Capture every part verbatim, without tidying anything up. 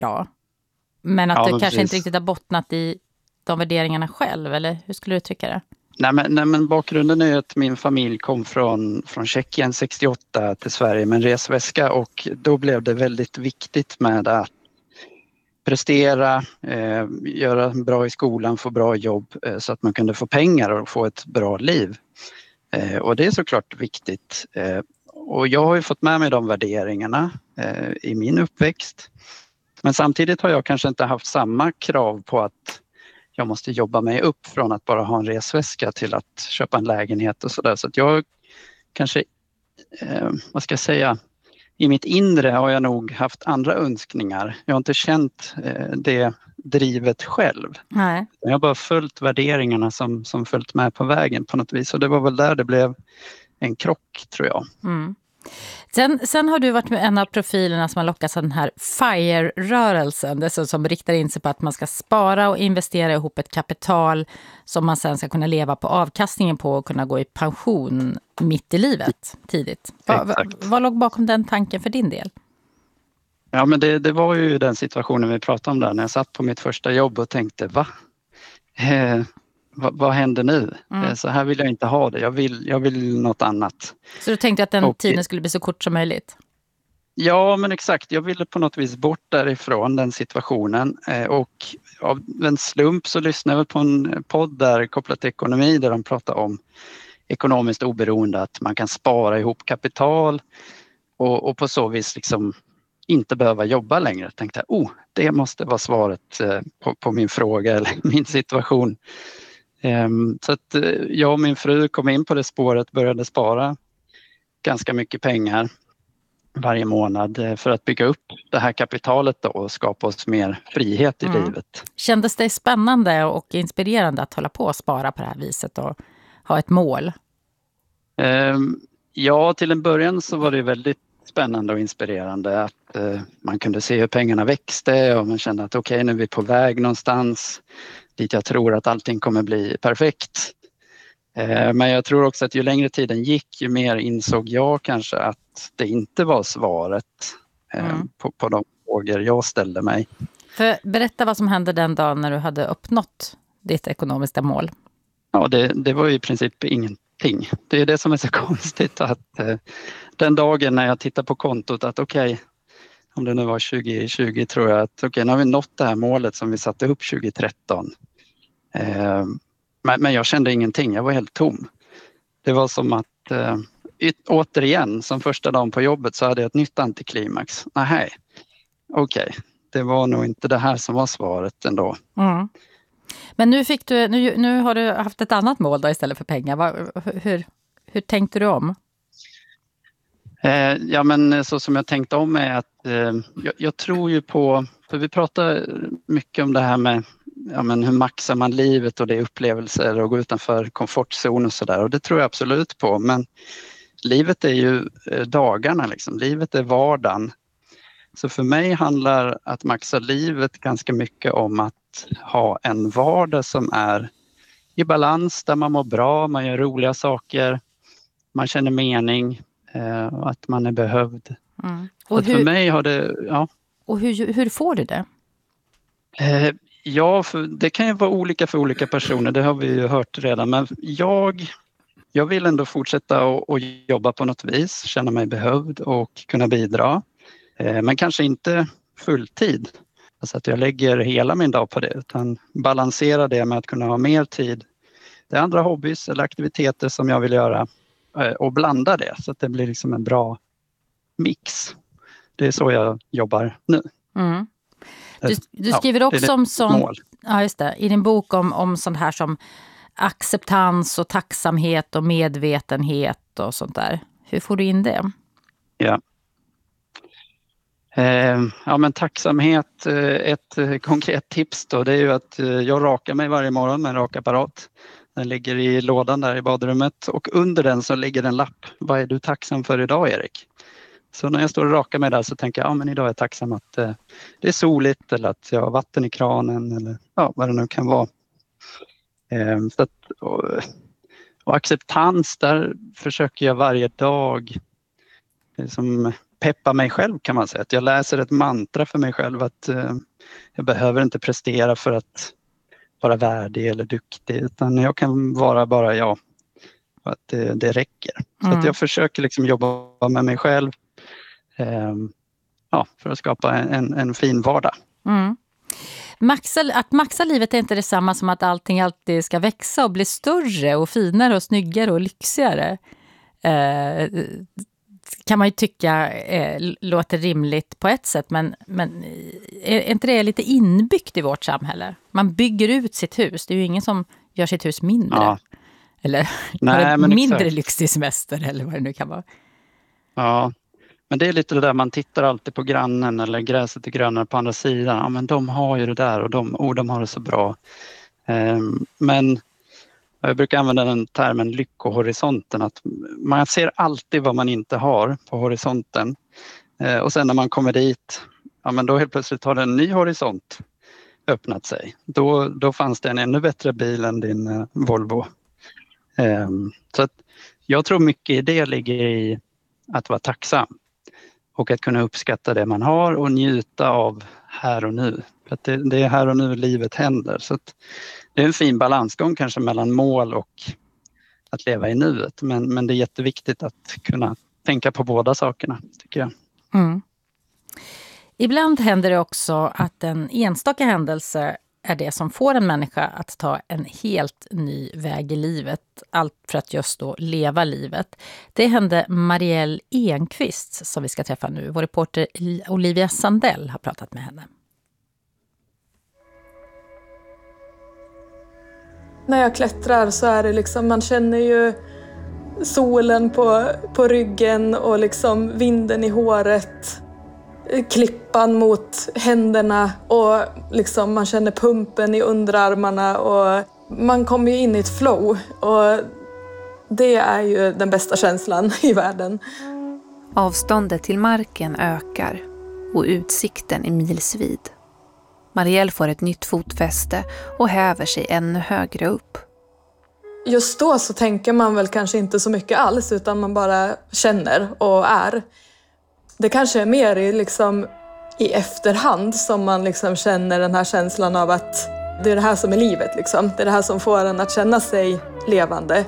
bra. Men att Ja, du men kanske precis. inte riktigt har bottnat i de värderingarna själv, eller hur skulle du tycka det? Nej men, nej men bakgrunden är ju att min familj kom från, från Tjeckien sextioåtta till Sverige med en resväska, och då blev det väldigt viktigt med att prestera, eh, göra bra i skolan, få bra jobb eh, så att man kunde få pengar och få ett bra liv. Eh, och det är såklart viktigt. Eh, och jag har ju fått med mig de värderingarna eh, i min uppväxt. Men samtidigt har jag kanske inte haft samma krav på att jag måste jobba mig upp från att bara ha en resväska till att köpa en lägenhet och sådär. Så att jag kanske, eh, vad ska jag säga, i mitt inre har jag nog haft andra önskningar. Jag har inte känt eh, det drivet själv. Nej. Jag har bara följt värderingarna som, som följt med på vägen på något vis. Och det var väl där det blev en krock, tror jag. Mm. Sen, sen har du varit med en av profilerna som har lockats av den här FIRE-rörelsen. Det är så, som riktar in sig på att man ska spara och investera ihop ett kapital som man sen ska kunna leva på avkastningen på och kunna gå i pension mitt i livet tidigt. Va, va, vad låg bakom den tanken för din del? Ja, men det, det var ju den situationen vi pratade om där när jag satt på mitt första jobb och tänkte, va? Eh, vad, vad händer nu? Mm. Eh, så här vill jag inte ha det. Jag vill, jag vill något annat. Så du tänkte att den och, tiden skulle bli så kort som möjligt? Ja, men exakt. Jag ville på något vis bort därifrån den situationen. Eh, och av en slump så lyssnade jag på en podd där kopplat till ekonomi där de pratar om ekonomiskt oberoende, att man kan spara ihop kapital och, och på så vis liksom inte behöva jobba längre. Jag tänkte, oh, det måste vara svaret eh, på, på min fråga eller min situation. Um, så att eh, jag och min fru kom in på det spåret, började spara ganska mycket pengar varje månad eh, för att bygga upp det här kapitalet då och skapa oss mer frihet i Mm. livet. Kändes det spännande och inspirerande att hålla på och spara på det här viset och ha ett mål? Um, ja, till en början så var det väldigt spännande och inspirerande att eh, man kunde se hur pengarna växte och man kände att okej, okay, nu är vi på väg någonstans dit jag tror att allting kommer bli perfekt. Eh, men jag tror också att ju längre tiden gick, ju mer insåg jag kanske att det inte var svaret eh, Mm. på, på de frågor jag ställde mig. För berätta vad som hände den dagen när du hade uppnått ditt ekonomiska mål. Ja, det, det var ju i princip ingenting. Det är det som är så konstigt att eh, den dagen när jag tittar på kontot att okej, okay, om det nu var tjugo tjugo tror jag att okej, okay, nu har vi nått det här målet som vi satte upp tjugo tretton. Eh, men, men jag kände ingenting, jag var helt tom. Det var som att eh, återigen, som första dagen på jobbet så hade jag ett nytt antiklimax. Nej, okej, okay, det var nog inte det här som var svaret ändå. Mm. Men nu, fick du, nu, nu har du haft ett annat mål då istället för pengar. Var, hur, hur tänkte du om? Eh, ja, men så som jag tänkte om är att eh, jag, jag tror ju på, för vi pratar mycket om det här med ja, men hur maxar man livet och det är upplevelser och gå utanför komfortzon och sådär, och det tror jag absolut på, men livet är ju eh, dagarna liksom, livet är vardagen. Så för mig handlar att maxa livet ganska mycket om att ha en vardag som är i balans, där man mår bra, man gör roliga saker, man känner mening eh, och att man är behövd. Mm. Och Och, hur, för mig har det... Ja. och hur, hur får du det? Eh, ja, för det kan ju vara olika för olika personer, det har vi ju hört redan, men jag... Jag vill ändå fortsätta och, och jobba på något vis, känna mig behövd och kunna bidra. Eh, men kanske inte fulltid. Alltså att jag lägger hela min dag på det, utan balansera det med att kunna ha mer tid. Det är andra hobbys eller aktiviteter som jag vill göra eh, och blanda det så att det blir liksom en bra mix. Det är så jag jobbar nu. Mm. Du, du ja, skriver också om sånt, ja, just det, i din bok om, om sånt här som acceptans och tacksamhet och medvetenhet och sånt där. Hur får du in det? Ja. Eh, ja men tacksamhet, eh, ett eh, konkret tips då, det är ju att eh, jag rakar mig varje morgon med en rakapparat. Den ligger i lådan där i badrummet och under den så ligger en lapp. Vad är du tacksam för idag, Erik? Så när jag står och rakar mig där så tänker jag, ja men idag är jag tacksam att eh, det är soligt eller att jag har vatten i kranen eller ja, vad det nu kan vara. Eh, så att, och, och acceptans, där försöker jag varje dag liksom peppa mig själv kan man säga. Att jag läser ett mantra för mig själv att eh, jag behöver inte prestera för att vara värdig eller duktig, utan jag kan vara bara jag. Att det, det räcker. Mm. Så att jag försöker liksom jobba med mig själv eh, ja, för att skapa en, en fin vardag. Mm. Maxa, att maxa livet är inte detsamma som att allting alltid ska växa och bli större och finare och snyggare och lyxigare. Eh, kan man ju tycka eh, låter rimligt på ett sätt, men, men är inte det lite inbyggt i vårt samhälle? Man bygger ut sitt hus. Det är ju ingen som gör sitt hus mindre. Ja. Eller Nej, men mindre exakt. Lyxig semester eller vad det nu kan vara. Ja, men det är lite det där, man tittar alltid på grannen eller gräset är grönare på andra sidan. Ja, men de har ju det där och de, oh, de har det så bra. Um, men jag brukar använda den termen lyckohorisonten. Att man ser alltid vad man inte har på horisonten. Uh, och sen när man kommer dit, ja, men då helt plötsligt har en ny horisont öppnat sig. Då, då fanns det en ännu bättre bil än din uh, Volvo. Um, så att jag tror mycket i det ligger i att vara tacksam. Och att kunna uppskatta det man har och njuta av här och nu. För att det, det är här och nu livet händer. Så att det är en fin balansgång kanske mellan mål och att leva i nuet. Men, men det är jätteviktigt att kunna tänka på båda sakerna, tycker jag. Mm. Ibland händer det också att en enstaka händelse är det som får en människa att ta en helt ny väg i livet. Allt för att just då leva livet. Det hände Marielle Enqvist som vi ska träffa nu. Vår reporter Olivia Sandell har pratat med henne. När jag klättrar så är det liksom, man känner ju solen på, på ryggen och liksom vinden i håret. Klippan mot händerna och liksom man känner pumpen i underarmarna och man kommer ju in i ett flow och det är ju den bästa känslan i världen. Avståndet till marken ökar och utsikten är milsvid. Marielle får ett nytt fotfäste och häver sig ännu högre upp. Just då så tänker man väl kanske inte så mycket alls utan man bara känner och är. Det kanske är mer i, liksom, i efterhand som man liksom känner den här känslan av att det är det här som är livet. Liksom. Det är det här som får en att känna sig levande.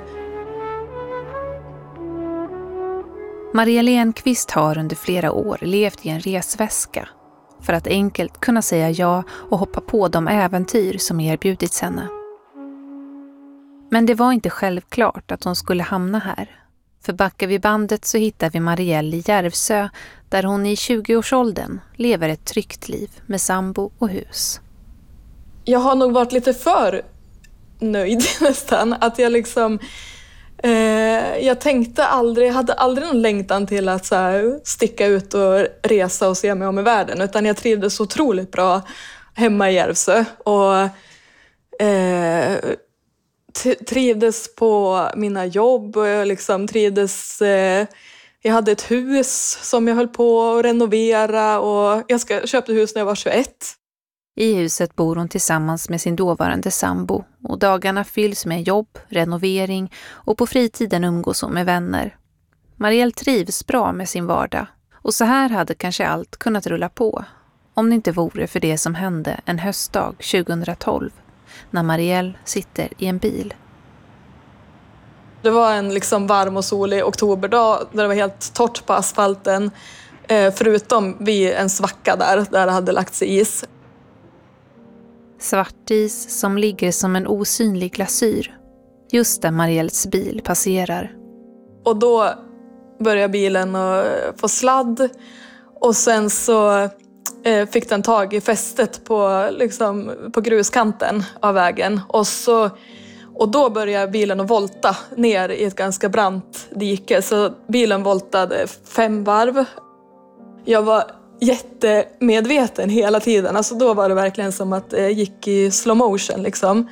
Marielle Enqvist har under flera år levt i en resväska för att enkelt kunna säga ja och hoppa på de äventyr som erbjudits henne. Men det var inte självklart att hon skulle hamna här. För backar vi bandet så hittar vi Marielle i Järvsö där hon i tjugoårsåldern lever ett tryggt liv med sambo och hus. Jag har nog varit lite för nöjd nästan. Att jag liksom... Eh, jag tänkte aldrig, jag hade aldrig någon längtan till att så här, sticka ut och resa och se mig om i världen. Utan jag trivdes otroligt bra hemma i Järvsö. Och... Eh, trivdes på mina jobb och jag liksom trivdes, eh, jag hade ett hus som jag höll på att renovera och jag ska, köpte hus när jag var tjugoett. I huset bor hon tillsammans med sin dåvarande sambo och dagarna fylls med jobb, renovering och på fritiden umgås hon med vänner. Marielle trivs bra med sin vardag och så här hade kanske allt kunnat rulla på om det inte vore för det som hände en höstdag tjugohundratolv. När Marielle sitter i en bil. Det var en liksom varm och solig oktoberdag där det var helt torrt på asfalten. Eh, förutom vid en svacka där, där det hade lagt sig is. Svartis som ligger som en osynlig glasyr. Just där Marielles bil passerar. Och då börjar bilen att få sladd. Och sen så... fick den tag i fästet på, liksom, på gruskanten av vägen. Och, så, och då började bilen att volta ner i ett ganska brant dike. Så bilen voltade fem varv. Jag var jättemedveten hela tiden. Alltså då var det verkligen som att det gick i slow motion. Liksom.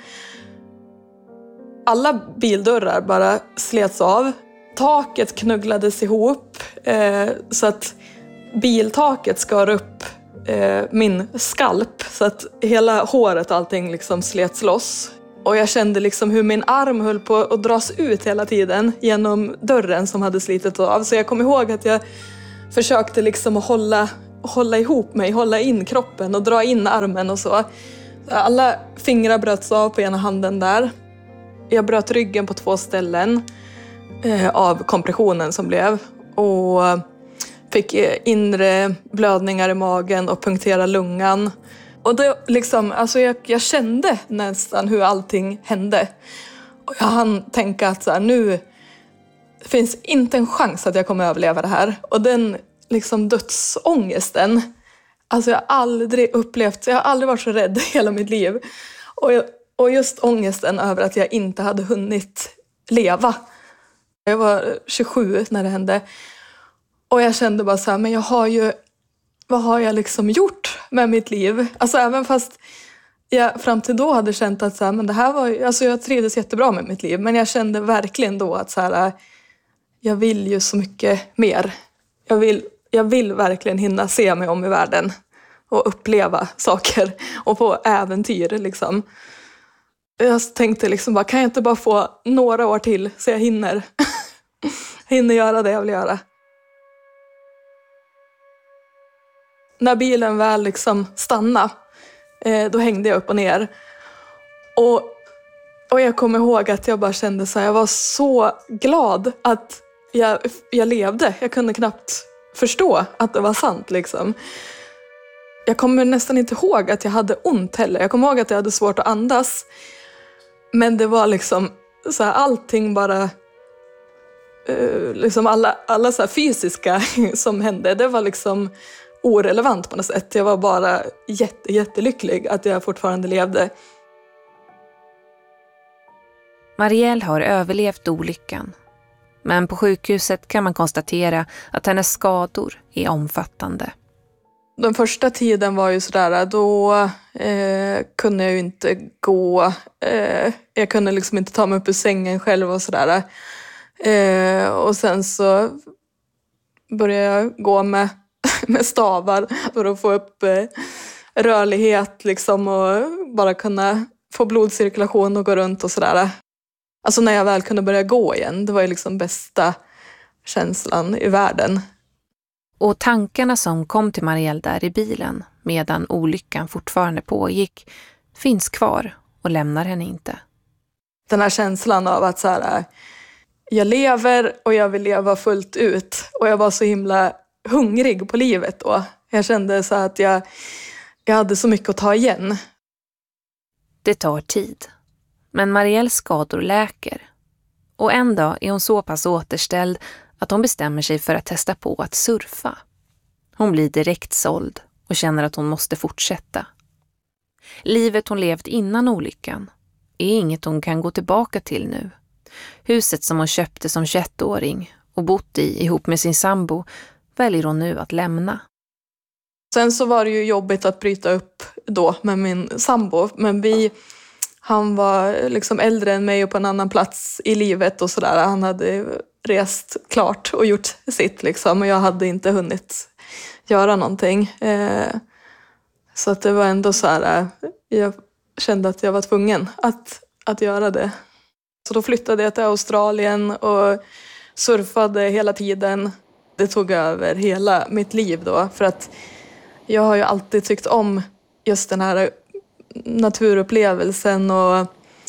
Alla bildörrar bara slets av. Taket knugglades ihop. Eh, så att biltaket skar upp min skalp så att hela håret och allting liksom slets loss. Och jag kände liksom hur min arm höll på att dras ut hela tiden genom dörren som hade slitit av. Så jag kom ihåg att jag försökte liksom att hålla, hålla ihop mig, hålla in kroppen och dra in armen och så. Alla fingrar bröts av på ena handen där. Jag bröt ryggen på två ställen eh, av kompressionen som blev. Och fick inre blödningar i magen och punktera lungan. Och det liksom, alltså jag, jag kände nästan hur allting hände. Och jag hann tänka att så här, nu finns inte en chans att jag kommer överleva det här. Och den liksom dödsångesten, alltså jag har aldrig upplevt, jag har aldrig varit så rädd i hela mitt liv. Och, jag, och just ångesten över att jag inte hade hunnit leva. Jag var tjugosju när det hände. Och jag kände bara så här, men jag har ju, vad har jag liksom gjort med mitt liv? Alltså även fast jag fram till då hade känt att så här, men det här var, alltså jag trivdes jättebra med mitt liv. Men jag kände verkligen då att så här, jag vill ju så mycket mer. Jag vill, jag vill verkligen hinna se mig om i världen. Och uppleva saker. Och få äventyr liksom. Jag tänkte liksom bara, kan jag inte bara få några år till så jag hinner, hinner göra det jag vill göra. När bilen väl liksom stannade, då hängde jag upp och ner. Och, och jag kommer ihåg att jag bara kände så här, jag var så glad att jag, jag levde. Jag kunde knappt förstå att det var sant liksom. Jag kommer nästan inte ihåg att jag hade ont heller. Jag kommer ihåg att jag hade svårt att andas. Men det var liksom så här, allting bara, uh, liksom alla, alla så här fysiska som hände, det var liksom orelevant på något sätt. Jag var bara jätte, jättelycklig att jag fortfarande levde. Marielle har överlevt olyckan. Men på sjukhuset kan man konstatera att hennes skador är omfattande. Den första tiden var ju sådär, då eh, kunde jag ju inte gå. Eh, jag kunde liksom inte ta mig upp ur sängen själv och sådär. Eh, och sen så började jag gå med, med stavar för att få upp eh, rörlighet liksom, och bara kunna få blodcirkulation och gå runt och sådär. Alltså när jag väl kunde börja gå igen, det var ju liksom bästa känslan i världen. Och tankarna som kom till Marielle där i bilen medan olyckan fortfarande pågick finns kvar och lämnar henne inte. Den här känslan av att så här, jag lever och jag vill leva fullt ut. Och jag var så himla hungrig på livet då. Jag kände så att jag, jag hade så mycket att ta igen. Det tar tid. Men Marielles skador läker. Och en dag är hon så pass återställd att hon bestämmer sig för att testa på att surfa. Hon blir direkt såld och känner att hon måste fortsätta. Livet hon levt innan olyckan är inget hon kan gå tillbaka till nu. Huset som hon köpte som tjugoettåring och bott i ihop med sin sambo väljer hon nu att lämna. Sen så var det ju jobbigt att bryta upp då med min sambo. Men vi, han var liksom äldre än mig och på en annan plats i livet och sådär. Han hade rest klart och gjort sitt liksom. Och jag hade inte hunnit göra någonting. Eh, så att det var ändå så här, jag kände att jag var tvungen att, att göra det. Så då flyttade jag till Australien och surfade hela tiden. Det tog över hela mitt liv då. För att jag har ju alltid tyckt om just den här naturupplevelsen och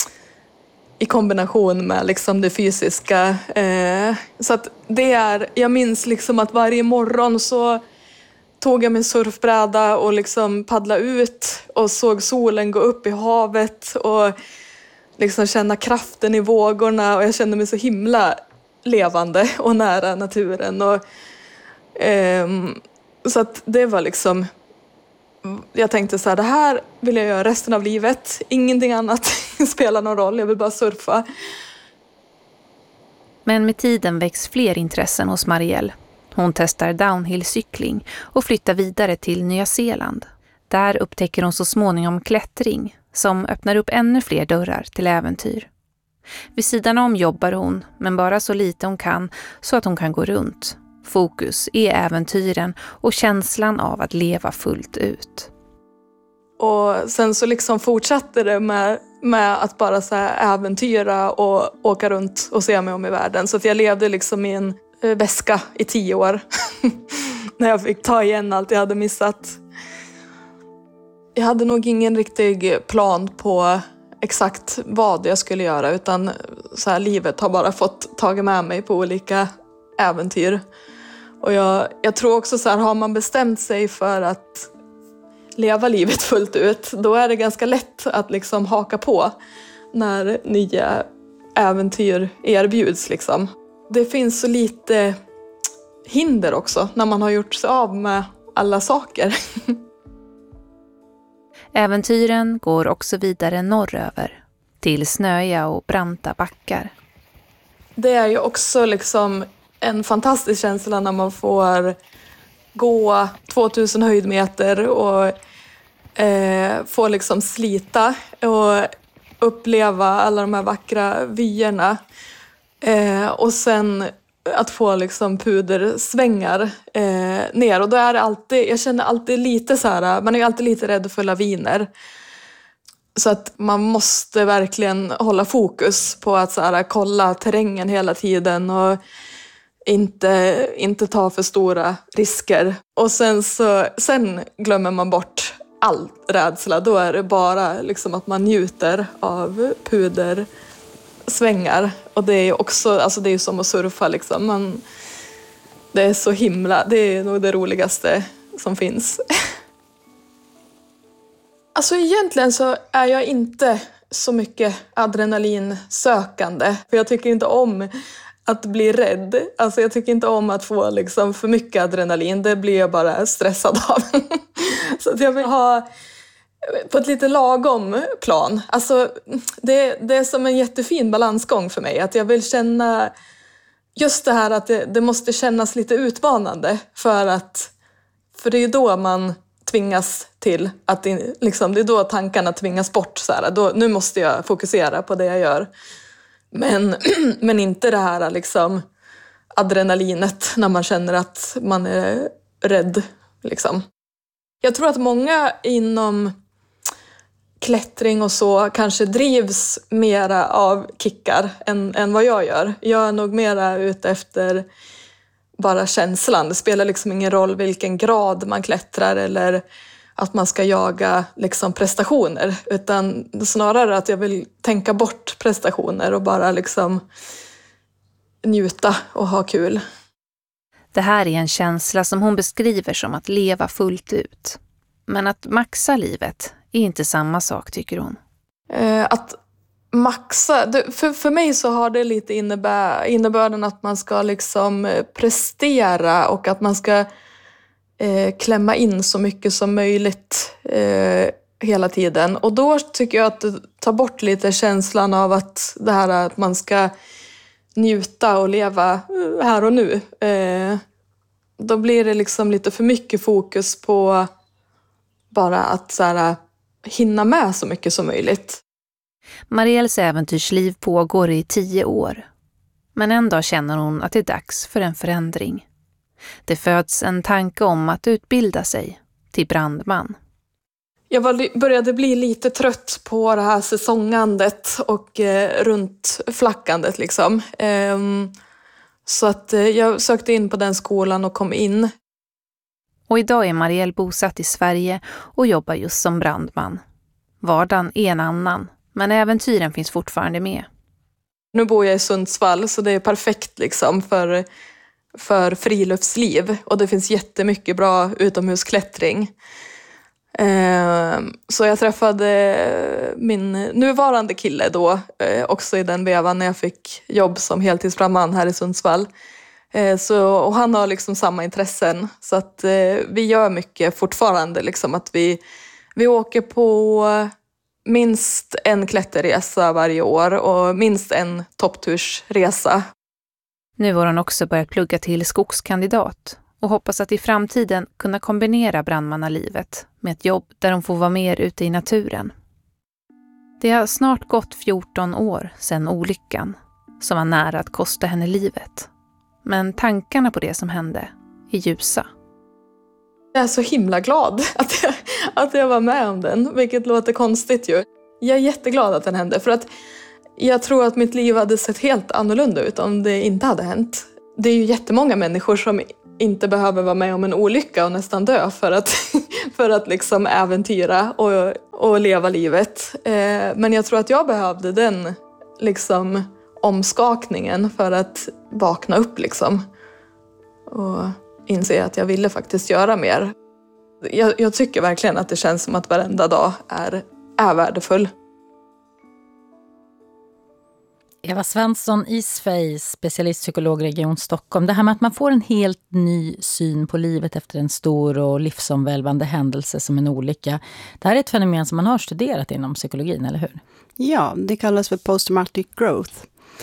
i kombination med liksom det fysiska. Eh, så att det är, jag minns liksom att varje morgon så tog jag min surfbräda och liksom paddla ut och såg solen gå upp i havet och liksom känna kraften i vågorna, och jag kände mig så himla levande och nära naturen. Och, eh, så att det var liksom, jag tänkte så här, det här vill jag göra resten av livet. Ingenting annat spelar någon roll, jag vill bara surfa. Men med tiden väcks fler intressen hos Marielle. Hon testar downhillcykling och flyttar vidare till Nya Zeeland. Där upptäcker hon så småningom klättring som öppnar upp ännu fler dörrar till äventyr. Vid sidan om jobbar hon, men bara så lite hon kan så att hon kan gå runt. Fokus är äventyren och känslan av att leva fullt ut. Och sen så liksom fortsatte det med, med att bara så här äventyra och åka runt och se mig om i världen. Så att jag levde liksom i en väska i tio år. när jag fick ta igen allt jag hade missat. Jag hade nog ingen riktig plan på exakt vad jag skulle göra, utan så här, livet har bara fått tagit med mig på olika äventyr. Och jag, jag tror också så här, har man bestämt sig för att leva livet fullt ut, då är det ganska lätt att liksom haka på när nya äventyr erbjuds. Liksom. Det finns så lite hinder också när man har gjort sig av med alla saker. Äventyren går också vidare norröver, till snöiga och branta backar. Det är ju också liksom en fantastisk känsla när man får gå tvåtusen höjdmeter och eh, få liksom slita och uppleva alla de här vackra vyerna. Eh, och sen att få liksom pudersvängar eh, ner. Och då är det alltid, jag känner alltid lite så här, man är ju alltid lite rädd för laviner. Så att man måste verkligen hålla fokus på att så här, kolla terrängen hela tiden och inte, inte ta för stora risker. Och sen, så, sen glömmer man bort all rädsla. Då är det bara liksom att man njuter av pudersvängar. Och det är också, alltså det är som att surfa liksom. Man, det är så himla, det är nog det roligaste som finns. Alltså egentligen så är jag inte så mycket adrenalinsökande. För jag tycker inte om att bli rädd. Alltså jag tycker inte om att få liksom för mycket adrenalin. Det blir jag bara stressad av. Så att jag vill ha på ett lite lagom plan. Alltså det, det är som en jättefin balansgång för mig. Att jag vill känna just det här att det, det måste kännas lite utmanande. För att för det är då man tvingas till att det, liksom, det är då tankarna tvingas bort. Så här. Då, nu måste jag fokusera på det jag gör. Men, men inte det här liksom, adrenalinet när man känner att man är rädd. Liksom. Jag tror att många inom klättring och så kanske drivs mera av kickar än, än vad jag gör. Jag är nog mera ute efter bara känslan. Det spelar liksom ingen roll vilken grad man klättrar eller att man ska jaga liksom prestationer. Utan snarare att jag vill tänka bort prestationer och bara liksom njuta och ha kul. Det här är en känsla som hon beskriver som att leva fullt ut. Men att maxa livet är inte samma sak, tycker hon. Eh, att maxa, för, för mig så har det lite innebär, innebörden att man ska liksom prestera och att man ska eh, klämma in så mycket som möjligt eh, hela tiden. Och då tycker jag att det tar bort lite känslan av att det här att man ska njuta och leva här och nu. Eh, då blir det liksom lite för mycket fokus på bara att så här, hinna med så mycket som möjligt. Marielles äventyrsliv pågår i tio år. Men en dag känner hon att det är dags för en förändring. Det föds en tanke om att utbilda sig till brandman. Jag var, började bli lite trött på det här säsongandet och eh, runt flackandet liksom. Eh, så att eh, jag sökte in på den skolan och kom in. Och idag är Marielle bosatt i Sverige och jobbar just som brandman. Vardagen är en annan, men äventyren finns fortfarande med. Nu bor jag i Sundsvall så det är perfekt liksom för, för friluftsliv. Och det finns jättemycket bra utomhusklättring. Eh, så jag träffade min nuvarande kille då, eh, också i den vevan när jag fick jobb som heltidsbrandman här i Sundsvall. Eh, så, och han har liksom samma intressen. Så att eh, vi gör mycket fortfarande. Liksom, att vi, vi åker på minst en klätterresa varje år och minst en topptursresa. Nu har hon också börjat plugga till skogskandidat och hoppas att i framtiden kunna kombinera brandmannalivet med ett jobb där hon får vara mer ute i naturen. Det har snart gått fjorton år sedan olyckan som var nära att kosta henne livet. Men tankarna på det som hände är ljusa. Jag är så himla glad att jag, att jag var med om den, vilket låter konstigt ju. Jag är jätteglad att den hände för att jag tror att mitt liv hade sett helt annorlunda ut om det inte hade hänt. Det är ju jättemånga människor som inte behöver vara med om en olycka och nästan dö för att, för att liksom äventyra och, och leva livet. Eh, men jag tror att jag behövde den liksom omskakningen för att vakna upp liksom. Och inse att jag ville faktiskt göra mer. Jag, jag tycker verkligen att det känns som att varenda dag är, är värdefull. Eva Svensson Isfej, specialistpsykolog Region Stockholm. Det här med att man får en helt ny syn på livet efter en stor och livsomvälvande händelse som en olycka. Det här är ett fenomen som man har studerat inom psykologin, eller hur? Ja, det kallas för post-traumatic growth.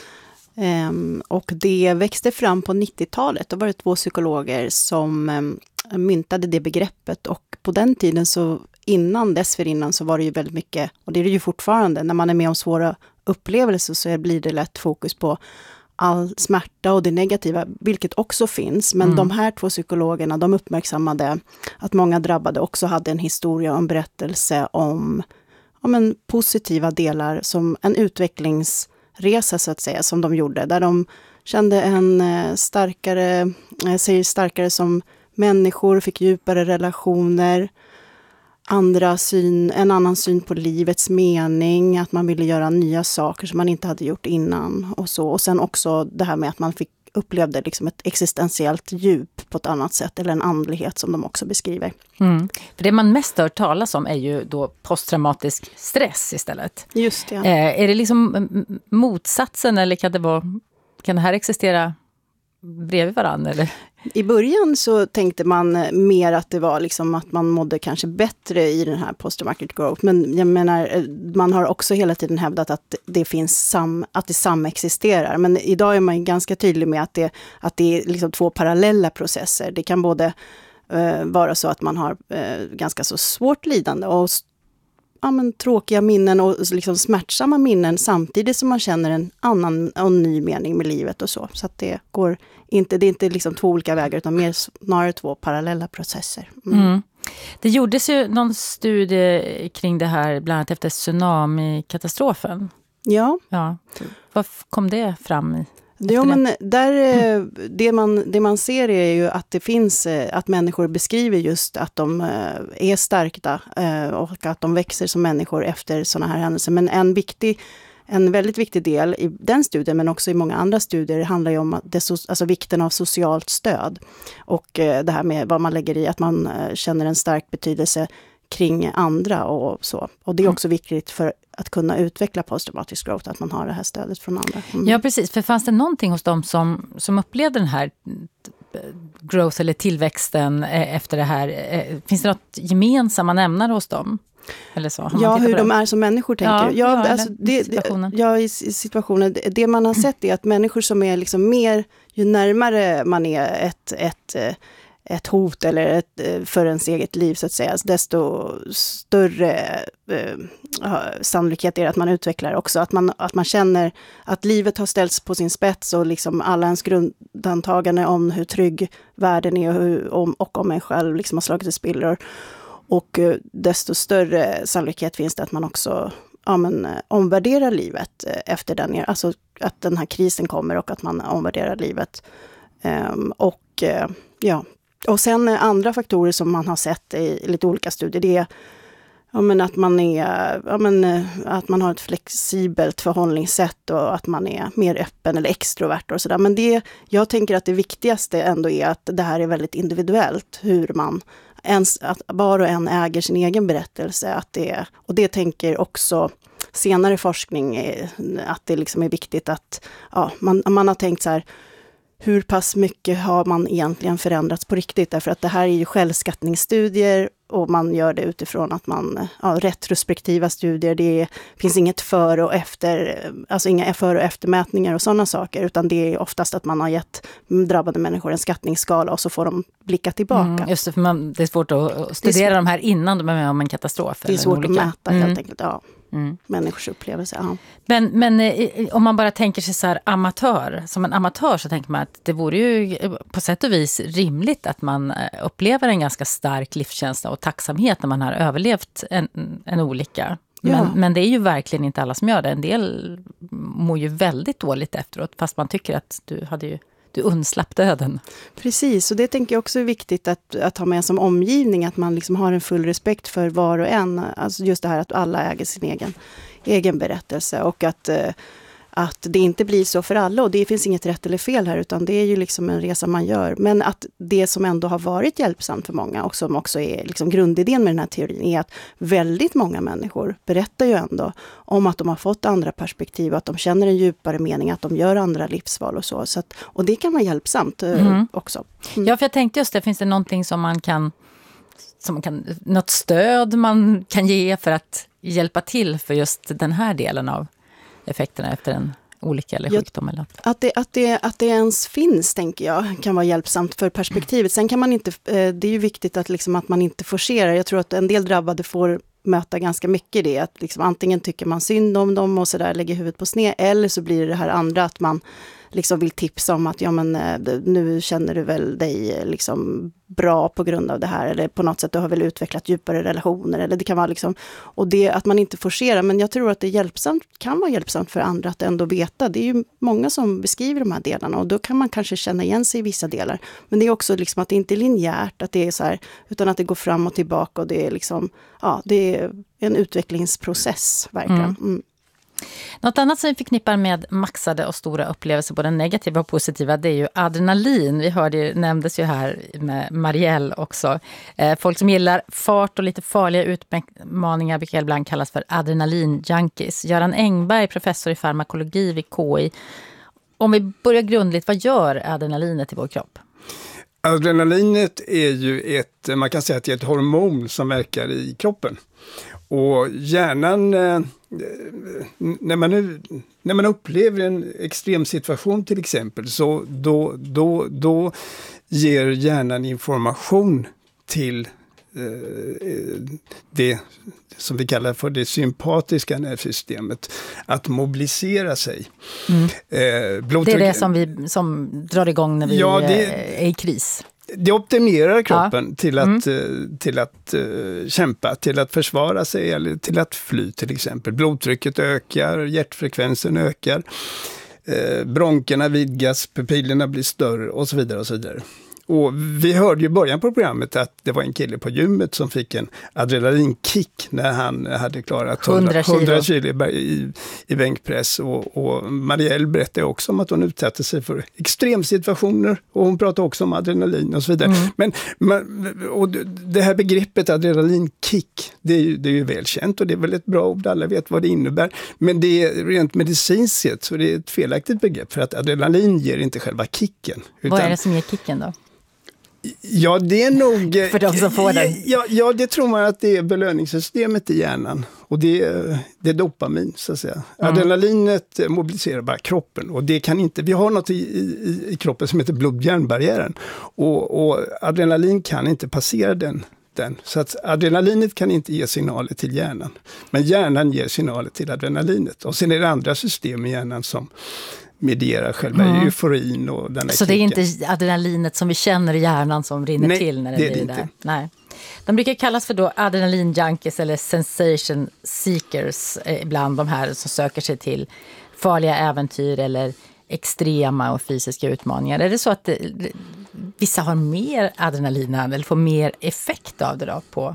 Um, och det växte fram på nittiotalet. Då var det två psykologer som um, myntade det begreppet. Och på den tiden, så innan dessförinnan, så var det ju väldigt mycket, och det är det ju fortfarande, när man är med om svåra upplevelser så blir det lätt fokus på all smärta och det negativa, vilket också finns. Men mm. de här två psykologerna, de uppmärksammade att många drabbade också hade en historia och en berättelse om, om en positiva delar, som en utvecklingsresa så att säga, som de gjorde. Där de kände en starkare, sig starkare som människor, fick djupare relationer, andra syn, en annan syn på livets mening, att man ville göra nya saker som man inte hade gjort innan och så. Och sen också det här med att man fick upplevde liksom ett existentiellt djup på ett annat sätt, eller en andlighet som de också beskriver. Mm. För det man mest hör talas om är ju då posttraumatisk stress istället. Just det. Ja. Eh, är det liksom motsatsen, eller kan det vara, kan det här existera bredvid varandra, eller? I början så tänkte man mer att det var liksom att man mådde kanske bättre i den här post-traumatic growth. Men jag menar, man har också hela tiden hävdat att det finns sam, att det samexisterar. Men idag är man ganska tydlig med att det, att det är liksom två parallella processer. Det kan både uh, vara så att man har uh, ganska så svårt lidande och ja, men, tråkiga minnen och liksom smärtsamma minnen, samtidigt som man känner en annan och ny mening med livet och så. Så att det går inte, det är inte liksom två olika vägar, utan mer snarare två parallella processer. Mm. Mm. Det gjordes ju någon studie kring det här, bland annat efter tsunamikatastrofen. Ja. Ja. Vad kom det fram i? Ja, men där, det, man, det man ser är ju att det finns, att människor beskriver just att de är stärkta och att de växer som människor efter sådana här händelser. Men en viktig, en väldigt viktig del i den studien, men också i många andra studier, handlar ju om det, alltså vikten av socialt stöd. Och det här med vad man lägger i, att man känner en stark betydelse kring andra och så. Och det är också viktigt för att kunna utveckla post-traumatic growth, att man har det här stödet från andra. Mm. Ja, precis. För fanns det någonting hos dem som, som upplevde den här growth eller tillväxten efter det här? Finns det något gemensamma nämnare hos dem? Eller så? Ja, hur de är som människor, tänker ja, jag. Ja, ja, alltså, det, situationen. ja, i situationen. Det man har sett är att människor som är liksom mer, ju närmare man är ett... ett ett hot eller ett, för ens eget liv så att säga, desto större eh, sannolikhet är det att man utvecklar också. Att man, att man känner att livet har ställts på sin spets och liksom alla ens grundantagande om hur trygg världen är och, hur, om, och om en själv liksom har slagit i spillror. Och eh, desto större sannolikhet finns det att man också ja, men, omvärderar livet efter den. Alltså att den här krisen kommer och att man omvärderar livet. Um, och uh, ja, Och sen andra faktorer som man har sett i lite olika studier, det är ja, men att, man är, ja, men, att man har ett flexibelt förhållningssätt och att man är mer öppen eller extrovert och sådär. Men det, jag tänker att det viktigaste ändå är att det här är väldigt individuellt, hur man, ens, att var och en äger sin egen berättelse. Att det, och det tänker också senare forskning, att det liksom är viktigt att ja, man, man har tänkt så här, hur pass mycket har man egentligen förändrats på riktigt? Därför att det här är ju självskattningsstudier och man gör det utifrån att man, ja, retrospektiva studier, det är, finns inget före och efter, alltså inga före och eftermätningar och sådana saker, utan det är oftast att man har gett drabbade människor en skattningsskala och så får de blicka tillbaka. Mm, just det, för man, det är svårt att studera de här innan de är med om en katastrof. Det är svårt att mäta mm. helt enkelt, ja. Mm. Människors upplevelse, ja. Men, men om man bara tänker sig så här amatör, som en amatör så tänker man att det vore ju på sätt och vis rimligt att man upplever en ganska stark livskänsla och tacksamhet när man har överlevt en, en olycka. Men, ja. men det är ju verkligen inte alla som gör det. En del mår ju väldigt dåligt efteråt, fast man tycker att du hade ju du undslapp döden. Precis, och det tänker jag också är viktigt att, att ha med som omgivning, att man liksom har en full respekt för var och en. Alltså just det här att alla äger sin egen, egen berättelse, och att, att det inte blir så för alla, och det finns inget rätt eller fel här, utan det är ju liksom en resa man gör. Men att det som ändå har varit hjälpsamt för många, och som också är liksom grundidén med den här teorin, är att väldigt många människor berättar ju ändå om att de har fått andra perspektiv, att de känner en djupare mening, att de gör andra livsval och så. så att, och det kan vara hjälpsamt mm. också. Mm. Ja, för jag tänkte just det, finns det någonting som man kan, som man kan, något stöd man kan ge för att hjälpa till för just den här delen av effekterna efter en olycka eller sjukdom? Eller något? Att det, att, det, att det ens finns, tänker jag, kan vara hjälpsamt för perspektivet. Sen kan man inte, det är ju viktigt att, liksom, att man inte forcerar. Jag tror att en del drabbade får möta ganska mycket det. Att liksom, antingen tycker man synd om dem och så där, lägger huvudet på sned, eller så blir det det här andra att man liksom vill tipsa om att ja, men, nu känner du väl dig liksom bra på grund av det här, eller på något sätt du har väl utvecklat djupare relationer, eller det kan vara liksom, och det att man inte forcerar, men jag tror att det är hjälpsamt, kan vara hjälpsamt för andra att ändå veta. Det är ju många som beskriver de här delarna, och då kan man kanske känna igen sig i vissa delar, men det är också liksom att det inte är linjärt, att det är så här, utan att det går fram och tillbaka, och det är liksom, ja, det är en utvecklingsprocess verkligen. Mm. Mm. Något annat som vi förknippar med maxade och stora upplevelser, både negativa och positiva, det är ju adrenalin. Vi hörde, nämndes ju här med Marielle också. Folk som gillar fart och lite farliga utmaningar brukar ibland kallas för adrenalin-junkies. Göran Engberg, professor i farmakologi vid K I. Om vi börjar grundligt, vad gör adrenalinet i vår kropp? Adrenalinet är ju ett, man kan säga att det är ett hormon som verkar i kroppen. Och hjärnan, när man, nu, när man upplever en extrem situation till exempel, så då, då, då ger hjärnan information till eh, det som vi kallar för det sympatiska nervsystemet, att mobilisera sig. Mm. Eh, blodtryck... Det är det som, vi, som drar igång när vi ja, det... är i kris. Det optimerar kroppen ja. till att, mm. till att uh, kämpa, till att försvara sig eller till att fly till exempel. Blodtrycket ökar, hjärtfrekvensen ökar, uh, bronkerna vidgas, pupillerna blir större och så vidare och så vidare. Och vi hörde ju i början på programmet att det var en kille på gymmet som fick en adrenalinkick när han hade klarat hundra kilo i, i bänkpress. Och, och Marielle berättade också om att hon utsatte sig för extremsituationer, och hon pratade också om adrenalin och så vidare. Mm. Men man, och det här begreppet adrenalinkick, det är, ju, det är ju välkänt och det är väl ett bra ord, alla vet vad det innebär. Men det är rent medicinskt sett så det är ett felaktigt begrepp, för att adrenalin ger inte själva kicken. Utan, vad är det som ger kicken då? Ja, det är nog... För de som får den. Ja, ja, det tror man att det är belöningssystemet i hjärnan. Och det är, det är dopamin, så att säga. Mm. Adrenalinet mobiliserar bara kroppen. Och det kan inte... Vi har något i, i, i kroppen som heter blod-hjärnbarriären. Och, och adrenalin kan inte passera den. Den. Så att adrenalinet kan inte ge signaler till hjärnan. Men hjärnan ger signaler till adrenalinet. Och sen är det andra system i hjärnan som medierar själva mm. euforin och den här Så kicken. Det är inte adrenalinet som vi känner i hjärnan som rinner Nej, till när det, det blir är det där? Inte. Nej. De brukar kallas för då adrenalin-junkies eller sensation seekers ibland, de här som söker sig till farliga äventyr eller extrema och fysiska utmaningar. Är det så att det, vissa har mer adrenalin eller får mer effekt av det då på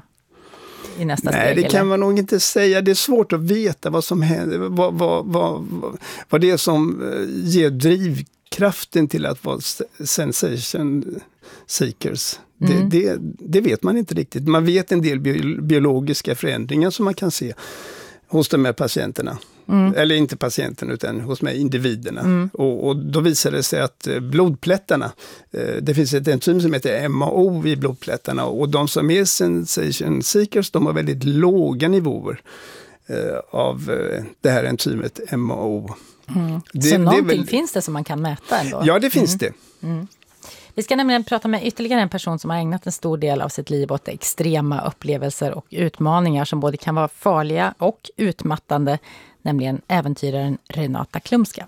i nästa Nej, steg? det eller? kan man nog inte säga. Det är svårt att veta vad som händer, vad, vad, vad, vad det är som ger drivkraften till att vara sensation seekers. Mm. Det, det, det vet man inte riktigt. Man vet en del biologiska förändringar som man kan se hos de här patienterna. Mm. Eller inte patienten utan hos de här individerna. Mm. Och, och då visar det sig att blodplättarna, eh, det finns ett enzym som heter M A O i blodplättarna, och de som är sensation seekers, de har väldigt låga nivåer eh, av eh, det här enzymet M A O. Mm. Det, Så någonting det väl... finns det som man kan mäta ändå? Ja, det finns mm. det. Mm. Vi ska nämligen prata med ytterligare en person som har ägnat en stor del av sitt liv åt extrema upplevelser och utmaningar som både kan vara farliga och utmattande, nämligen äventyraren Renata Klumska.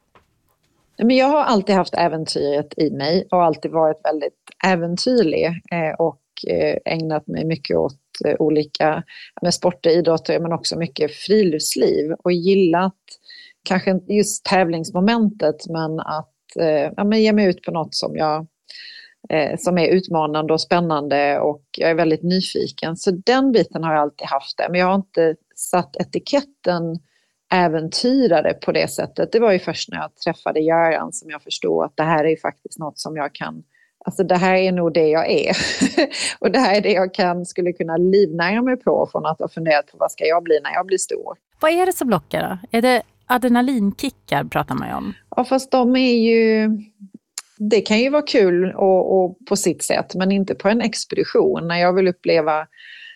Men jag har alltid haft äventyret i mig och alltid varit väldigt äventyrlig och ägnat mig mycket åt olika med sporter, idrotter, men också mycket friluftsliv och gillat kanske inte just tävlingsmomentet, men att eh, ja, men ge mig ut på något som jag eh, som är utmanande och spännande, och jag är väldigt nyfiken. Så den biten har jag alltid haft det. Men jag har inte satt etiketten äventyrare på det sättet. Det var ju först när jag träffade Göran som jag förstod att det här är ju faktiskt något som jag kan, alltså det här är nog det jag är. Och det här är det jag kan, skulle kunna livnära mig på, från att ha funderat på vad ska jag bli när jag blir stor. Vad är det som lockar då? Är det adrenalinkickar pratar man ju om? Ja, fast de är ju, det kan ju vara kul och, och på sitt sätt, men inte på en expedition. När jag vill uppleva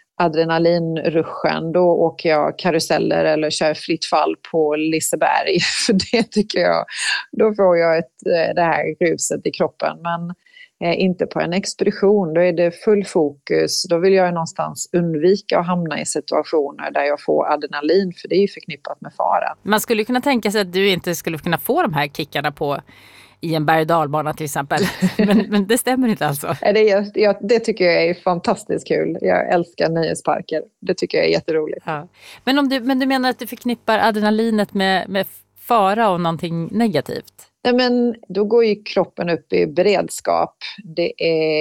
adrenalinruschen, då åker jag karuseller eller kör fritt fall på Liseberg. För det tycker jag, då får jag ett, det här ruset i kroppen. Men eh, inte på en expedition, då är det full fokus. Då vill jag någonstans undvika att hamna i situationer där jag får adrenalin, för det är ju förknippat med fara. Man skulle kunna tänka sig att du inte skulle kunna få de här kickarna på i en berg- och dalbana till exempel. Men, men det stämmer inte alltså. Det, jag, det tycker jag är fantastiskt kul. Jag älskar nöjesparker. Det tycker jag är jätteroligt. Ja. Men, om du, men du menar att du förknippar adrenalinet med, med fara och någonting negativt? Nej, men då går ju kroppen upp i beredskap. Det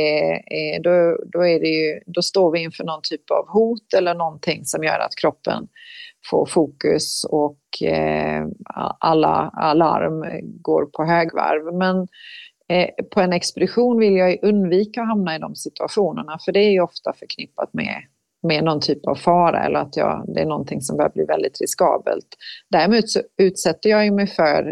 är, då, då, är det ju, då står vi inför någon typ av hot eller någonting som gör att kroppen får fokus och eh, alla alarm går på högvarv. Men eh, på en expedition vill jag undvika att hamna i de situationerna, för det är ju ofta förknippat med, med någon typ av fara, eller att jag, det är någonting som börjar bli väldigt riskabelt. Däremot så utsätter jag mig för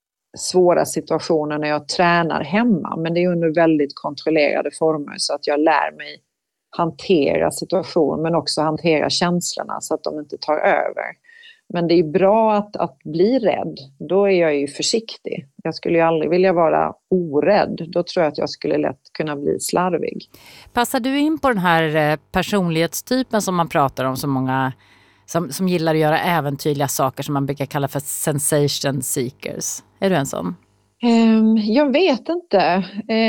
svåra situationer när jag tränar hemma, men det är under väldigt kontrollerade former, så att jag lär mig hantera situationen, men också hantera känslorna så att de inte tar över. Men det är bra att, att bli rädd. Då är jag ju försiktig. Jag skulle ju aldrig vilja vara orädd. Då tror jag att jag skulle lätt kunna bli slarvig. Passar du in på den här personlighetstypen som man pratar om, så många som, som gillar att göra äventyrliga saker som man brukar kalla för sensation seekers? Är du en sån? Um, jag vet inte.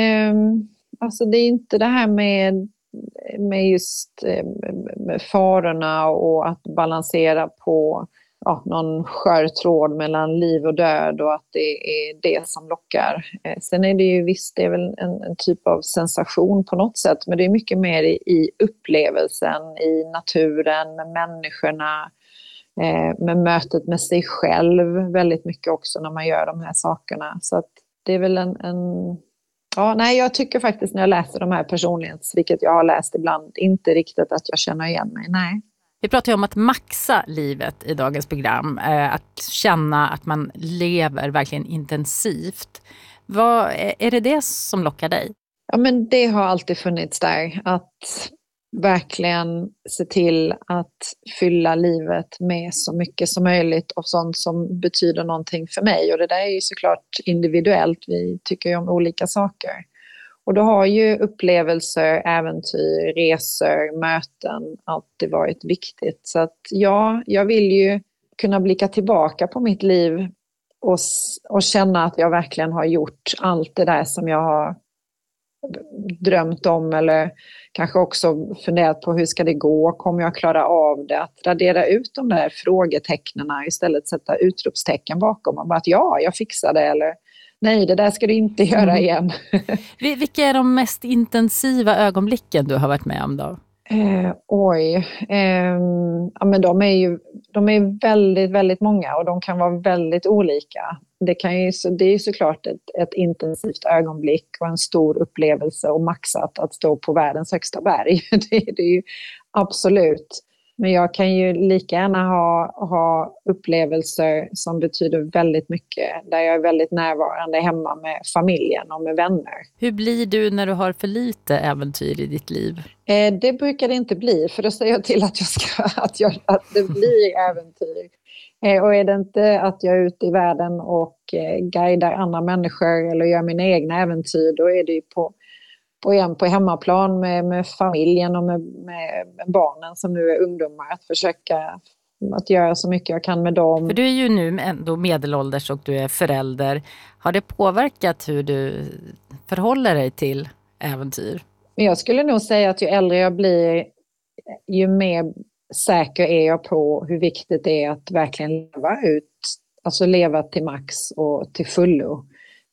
Um, alltså det är inte det här med med just med farorna och att balansera på ja, någon skör tråd mellan liv och död, och att det är det som lockar. Sen är det ju visst, det är väl en, en typ av sensation på något sätt, men det är mycket mer i, i upplevelsen, i naturen, med människorna, eh, med mötet med sig själv väldigt mycket också när man gör de här sakerna. Så att det är väl en, en Ja, nej, jag tycker faktiskt när jag läser de här personlighets, vilket jag har läst ibland, inte riktigt att jag känner igen mig, nej. Vi pratar ju om att maxa livet i dagens program, att känna att man lever verkligen intensivt. Vad, är det det som lockar dig? Ja, men det har alltid funnits där, att verkligen se till att fylla livet med så mycket som möjligt av sånt som betyder någonting för mig. Och det där är ju såklart individuellt, vi tycker ju om olika saker. Och då har ju upplevelser, äventyr, resor, möten alltid varit viktigt. Så att ja, jag vill ju kunna blicka tillbaka på mitt liv och, och känna att jag verkligen har gjort allt det där som jag har drömt om, eller kanske också funderat på hur ska det gå, kommer jag klara av det, att radera ut de där frågetecknena, istället sätta utropstecken bakom och bara att ja, jag fixar det, eller nej, det där ska du inte göra igen. Mm. Vilka är de mest intensiva ögonblicken du har varit med om då? Eh, oj, eh, ja, men de är ju de är väldigt, väldigt många, och de kan vara väldigt olika. Det, kan ju, det är ju såklart ett, ett intensivt ögonblick och en stor upplevelse och maxat att stå på världens högsta berg. Det, det är ju absolut. Men jag kan ju lika gärna ha, ha upplevelser som betyder väldigt mycket, där jag är väldigt närvarande hemma med familjen och med vänner. Hur blir du när du har för lite äventyr i ditt liv? Eh, det brukar det inte bli, för då säger jag till att, jag ska, att, jag, att det blir äventyr. Eh, och är det inte att jag är ute i världen och eh, guidar andra människor eller gör mina egna äventyr, då är det ju på på, igen, på hemmaplan med, med familjen och med, med, med barnen som nu är ungdomar, att försöka att göra så mycket jag kan med dem. För du är ju nu ändå medelålders och du är förälder. Har det påverkat hur du förhåller dig till äventyr? Jag skulle nog säga att ju äldre jag blir, ju mer säker är jag på hur viktigt det är att verkligen leva ut, alltså leva till max och till fullo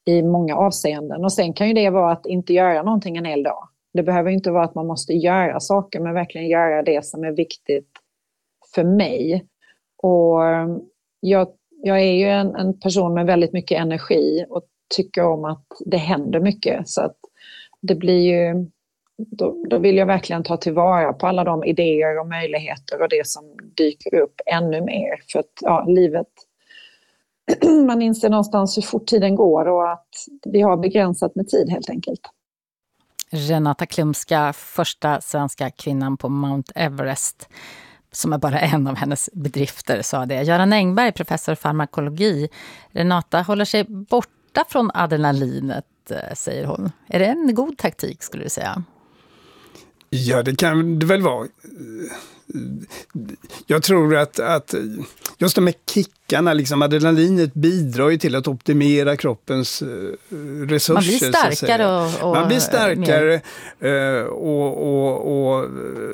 i många avseenden. Och sen kan ju det vara att inte göra någonting en hel dag. Det behöver inte vara att man måste göra saker, men verkligen göra det som är viktigt för mig. Och jag, jag är ju en, en person med väldigt mycket energi och tycker om att det händer mycket. Så att det blir ju, då, då vill jag verkligen ta tillvara på alla de idéer och möjligheter och det som dyker upp ännu mer. För att ja, livet, man inser någonstans hur fort tiden går och att vi har begränsat med tid helt enkelt. Renata Klumska, första svenska kvinnan på Mount Everest, som är bara en av hennes bedrifter, sa det. Göran Engberg, professor i farmakologi. Renata håller sig borta från adrenalinet, säger hon. Är det en god taktik, skulle du säga? Ja, det kan det väl vara. Jag tror att, att just de här kickarna, liksom adrenalinet bidrar ju till att optimera kroppens resurser. Man blir starkare och, och Man blir starkare och, och, och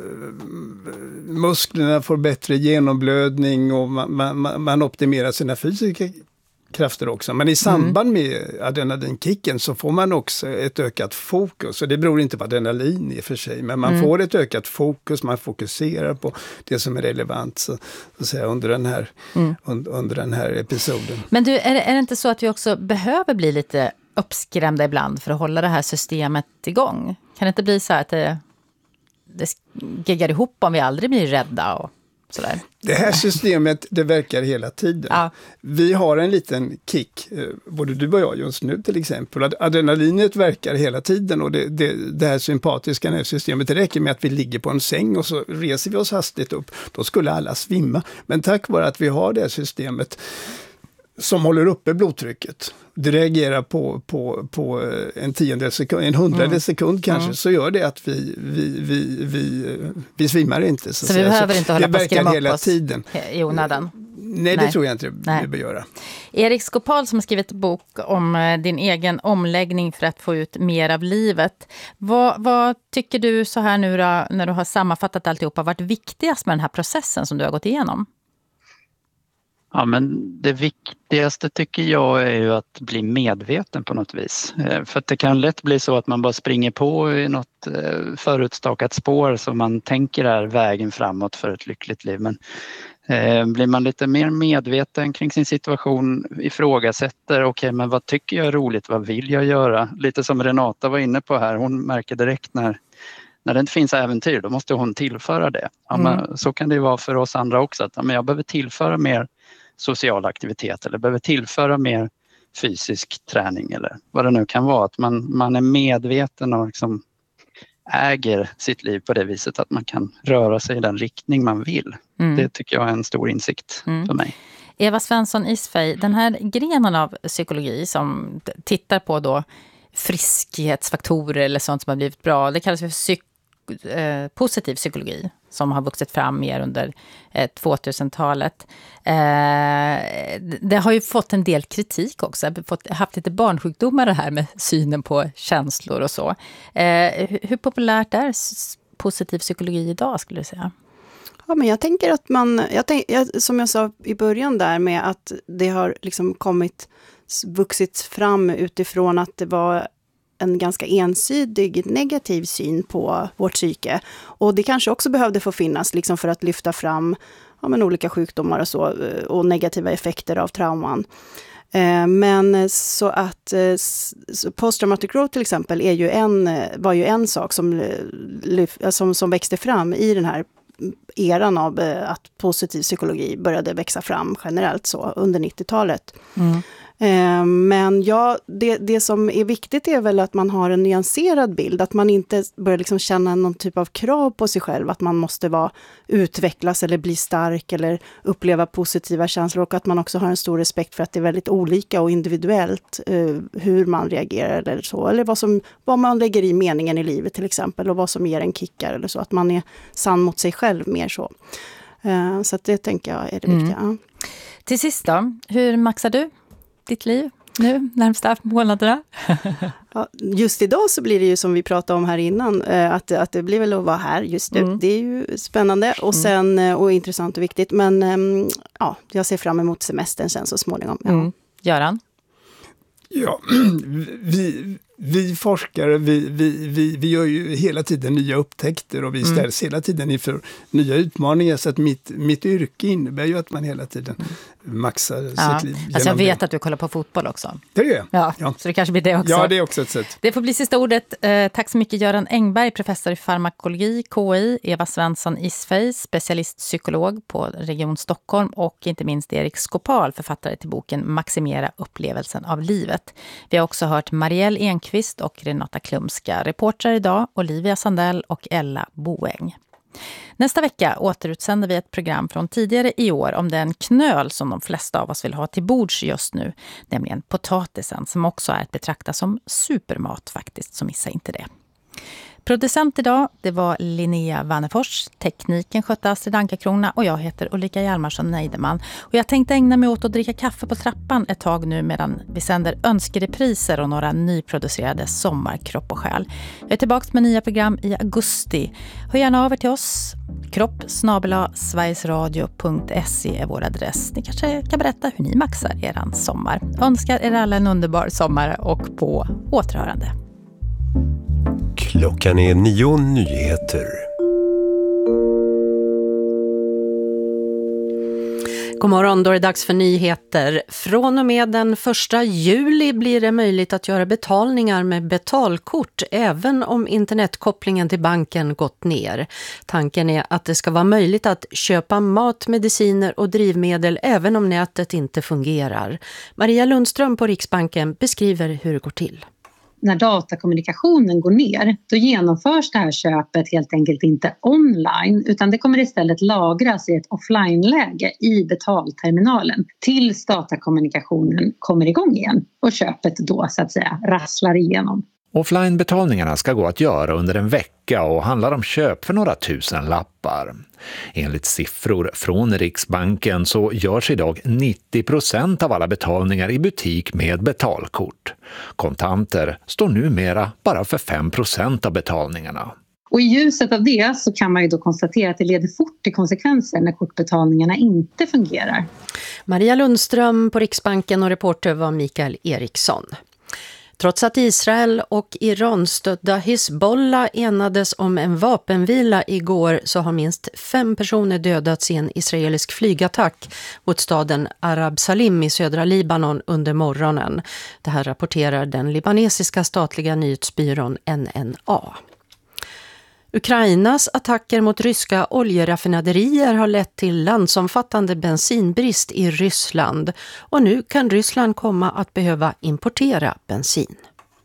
musklerna får bättre genomblödning och man, man, man optimerar sina fysiska krafter också. Men i samband med adrenalinkicken så får man också ett ökat fokus. Och det beror inte på adrenalin i och för sig, men man mm. får ett ökat fokus, man fokuserar på det som är relevant så, så att säga, under, den här, mm. un, under den här episoden. Men du, är det, är det inte så att vi också behöver bli lite uppskrämda ibland för att hålla det här systemet igång? Kan det inte bli så här att det, det geggar ihop om vi aldrig blir rädda och sådär? Det här systemet, det verkar hela tiden. Ja. Vi har en liten kick, både du och jag just nu till exempel. Adrenalinet verkar hela tiden och det, det, det här sympatiska nervsystemet, det räcker med att vi ligger på en säng och så reser vi oss hastigt upp. Då skulle alla svimma. Men tack vare att vi har det här systemet som håller uppe blodtrycket, det reagerar på, på, på en tiondel sekund, en hundradel mm. sekund kanske, mm. så gör det att vi, vi, vi, vi, vi svimmar inte. Så, så vi behöver så inte hålla på att skrämma upp hela oss tiden. I onödan? Nej, det Nej. tror jag inte Nej. vi bör göra. Erik Skopal som har skrivit en bok om din egen omläggning för att få ut mer av livet. Vad, vad tycker du så här nu då, när du har sammanfattat alltihopa, varit viktigast med den här processen som du har gått igenom? Ja, men det viktigaste tycker jag är ju att bli medveten på något vis. För att det kan lätt bli så att man bara springer på i något förutstakat spår som man tänker är vägen framåt för ett lyckligt liv. Men eh, blir man lite mer medveten kring sin situation, ifrågasätter, okej okay, men vad tycker jag är roligt, vad vill jag göra? Lite som Renata var inne på här, hon märker direkt när När det inte finns äventyr, då måste hon tillföra det. Ja, men mm. så kan det vara för oss andra också. Att ja, men jag behöver tillföra mer social aktivitet eller behöver tillföra mer fysisk träning eller vad det nu kan vara. Att man, man är medveten och liksom äger sitt liv på det viset att man kan röra sig i den riktning man vill. Mm. Det tycker jag är en stor insikt mm. för mig. Eva Svensson Isfej, den här grenen av psykologi som tittar på då friskhetsfaktorer eller sånt som har blivit bra, det kallas för psyk- eh, positiv psykologi som har vuxit fram mer under eh, tvåtusentalet. Eh, det har ju fått en del kritik också. Jag har fått, haft lite barnsjukdomar det här med synen på känslor och så. Eh, hur, hur populärt är positiv psykologi idag, skulle du säga? Ja, men jag tänker att man, jag tänk, jag, som jag sa i början där med att det har liksom kommit, vuxit fram utifrån att det var en ganska ensidig negativ syn på vårt psyke. Och det kanske också behövde få finnas liksom för att lyfta fram ja, men olika sjukdomar och så och negativa effekter av trauman. Eh, men så att eh, så post-traumatic growth till exempel är ju en, var ju en sak som, som, som växte fram i den här eran av eh, att positiv psykologi började växa fram generellt så under nittiotalet. Mm. Men ja, det, det som är viktigt är väl att man har en nyanserad bild. Att man inte börjar liksom känna någon typ av krav på sig själv. Att man måste vara, utvecklas eller bli stark eller uppleva positiva känslor. Och att man också har en stor respekt för att det är väldigt olika och individuellt uh, hur man reagerar eller så. Eller vad, som, vad man lägger i meningen i livet till exempel. Och vad som ger en kickar eller så. Att man är sann mot sig själv mer så. Uh, så att det tänker jag är det viktiga. Mm. Till sist då, hur maxar du ditt liv nu, närmsta månaderna? Ja, just idag så blir det ju som vi pratade om här innan, att, att det blir väl att vara här just nu. Mm. Det är ju spännande och, sen, och intressant och viktigt. Men ja, jag ser fram emot semestern sen så småningom. Ja. Mm. Göran? Ja, vi, vi forskare, vi, vi, vi, vi gör ju hela tiden nya upptäckter och vi ställs mm. hela tiden inför nya utmaningar. Så att mitt, mitt yrke innebär ju att man hela tiden maxar ja. sitt liv. Alltså jag vet det. att du kollar på fotboll också. Det är det. Ja, ja, så det kanske blir det också. Ja, det är också ett sätt. Det får bli sista ordet. Eh, tack så mycket Göran Engberg, professor i farmakologi, K I, Eva Svensson Isfej, specialistpsykolog på Region Stockholm och inte minst Erik Skopal, författare till boken Maximera upplevelsen av livet. Vi har också hört Marielle Enqvist och Renata Klumska, reportrar idag, Olivia Sandell och Ella Boäng. Nästa vecka återutsänder vi ett program från tidigare i år om den knöl som de flesta av oss vill ha till bords just nu, nämligen potatisen som också är att betrakta som supermat faktiskt, så missa inte det. Producent idag, det var Linnea Vannefors, tekniken skötte Astrid Ankarkrona och jag heter Ulrika Hjalmarsson Neideman. Och jag tänkte ägna mig åt att dricka kaffe på trappan ett tag nu medan vi sänder önskerepriser och några nyproducerade sommarkropp och själ. Jag är tillbaka med nya program i augusti. Hör gärna av er till oss. kropp snabel-a sverigesradio punkt se är vår adress. Ni kanske kan berätta hur ni maxar eran sommar. Jag önskar er alla en underbar sommar och på återhörande. Klockan är nio nyheter. God morgon, då är det dags för nyheter. Från och med den första juli blir det möjligt att göra betalningar med betalkort även om internetkopplingen till banken gått ner. Tanken är att det ska vara möjligt att köpa mat, mediciner och drivmedel även om nätet inte fungerar. Maria Lundström på Riksbanken beskriver hur det går till. När datakommunikationen går ner, då genomförs det här köpet helt enkelt inte online, utan det kommer istället lagras i ett offline-läge i betalterminalen tills datakommunikationen kommer igång igen och köpet då så att säga rasslar igenom. Offline-betalningarna ska gå att göra under en vecka och handlar om köp för några tusen lappar. Enligt siffror från Riksbanken så görs idag nittio procent av alla betalningar i butik med betalkort. Kontanter står numera bara för fem procent av betalningarna. Och i ljuset av det så kan man ju då konstatera att det leder fort till konsekvenser när kortbetalningarna inte fungerar. Maria Lundström på Riksbanken och reporter var Mikael Eriksson. Trots att Israel och Iran stödda Hizbollah enades om en vapenvila igår så har minst fem personer dödats i en israelisk flygattack mot staden Arab Salim i södra Libanon under morgonen. Det här rapporterar den libanesiska statliga nyhetsbyrån N N A. Ukrainas attacker mot ryska oljeraffinaderier har lett till landsomfattande bensinbrist i Ryssland. Och nu kan Ryssland komma att behöva importera bensin.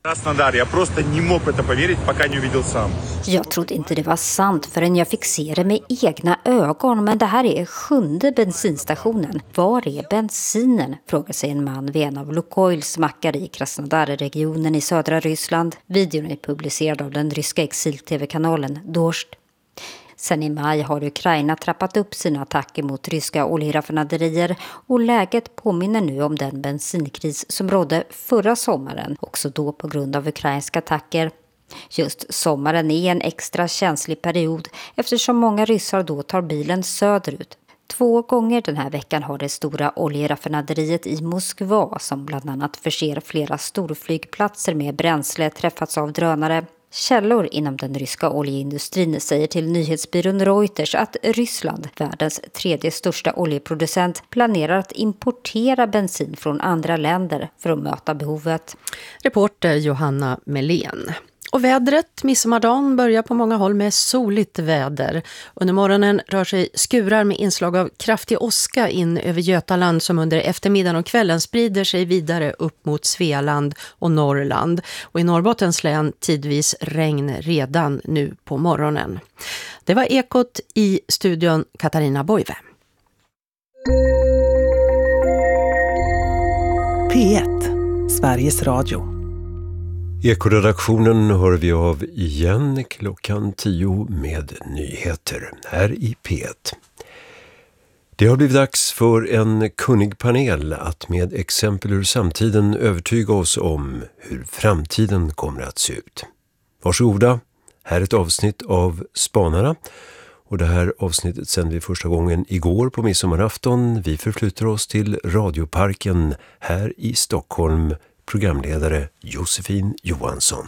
Jag trodde inte det var sant förrän jag fick se det med egna ögon. Men det här är sjunde bensinstationen. Var är bensinen? Frågar sig en man vid en av Lukoils mackar i Krasnodar-regionen i södra Ryssland. Videon är publicerad av den ryska exil-tv-kanalen Dorst. Sen i maj har Ukraina trappat upp sina attacker mot ryska oljeraffinaderier och läget påminner nu om den bensinkris som rådde förra sommaren, också då på grund av ukrainska attacker. Just sommaren är en extra känslig period eftersom många ryssar då tar bilen söderut. Två gånger den här veckan har det stora oljeraffinaderiet i Moskva som bland annat förser flera storflygplatser med bränsle träffats av drönare. Källor inom den ryska oljeindustrin säger till nyhetsbyrån Reuters att Ryssland, världens tredje största oljeproducent, planerar att importera bensin från andra länder för att möta behovet. Reporter Johanna Melén. Och vädret, midsommardagen, börjar på många håll med soligt väder. Under morgonen rör sig skurar med inslag av kraftig åska in över Götaland som under eftermiddagen och kvällen sprider sig vidare upp mot Svealand och Norrland. Och i Norrbottens län tidvis regn redan nu på morgonen. Det var Ekot, i studion Katarina Boive. P ett, Sveriges Radio. Ekoredaktionen hör vi av igen klockan tio med nyheter här i P ett. Det har blivit dags för en kunnig panel att med exempel ur samtiden övertyga oss om hur framtiden kommer att se ut. Varsågoda, här är ett avsnitt av Spanarna. Och det här avsnittet sände vi första gången igår på midsommarafton. Vi förflyttar oss till Radioparken här i Stockholm programledare Josefin Johansson.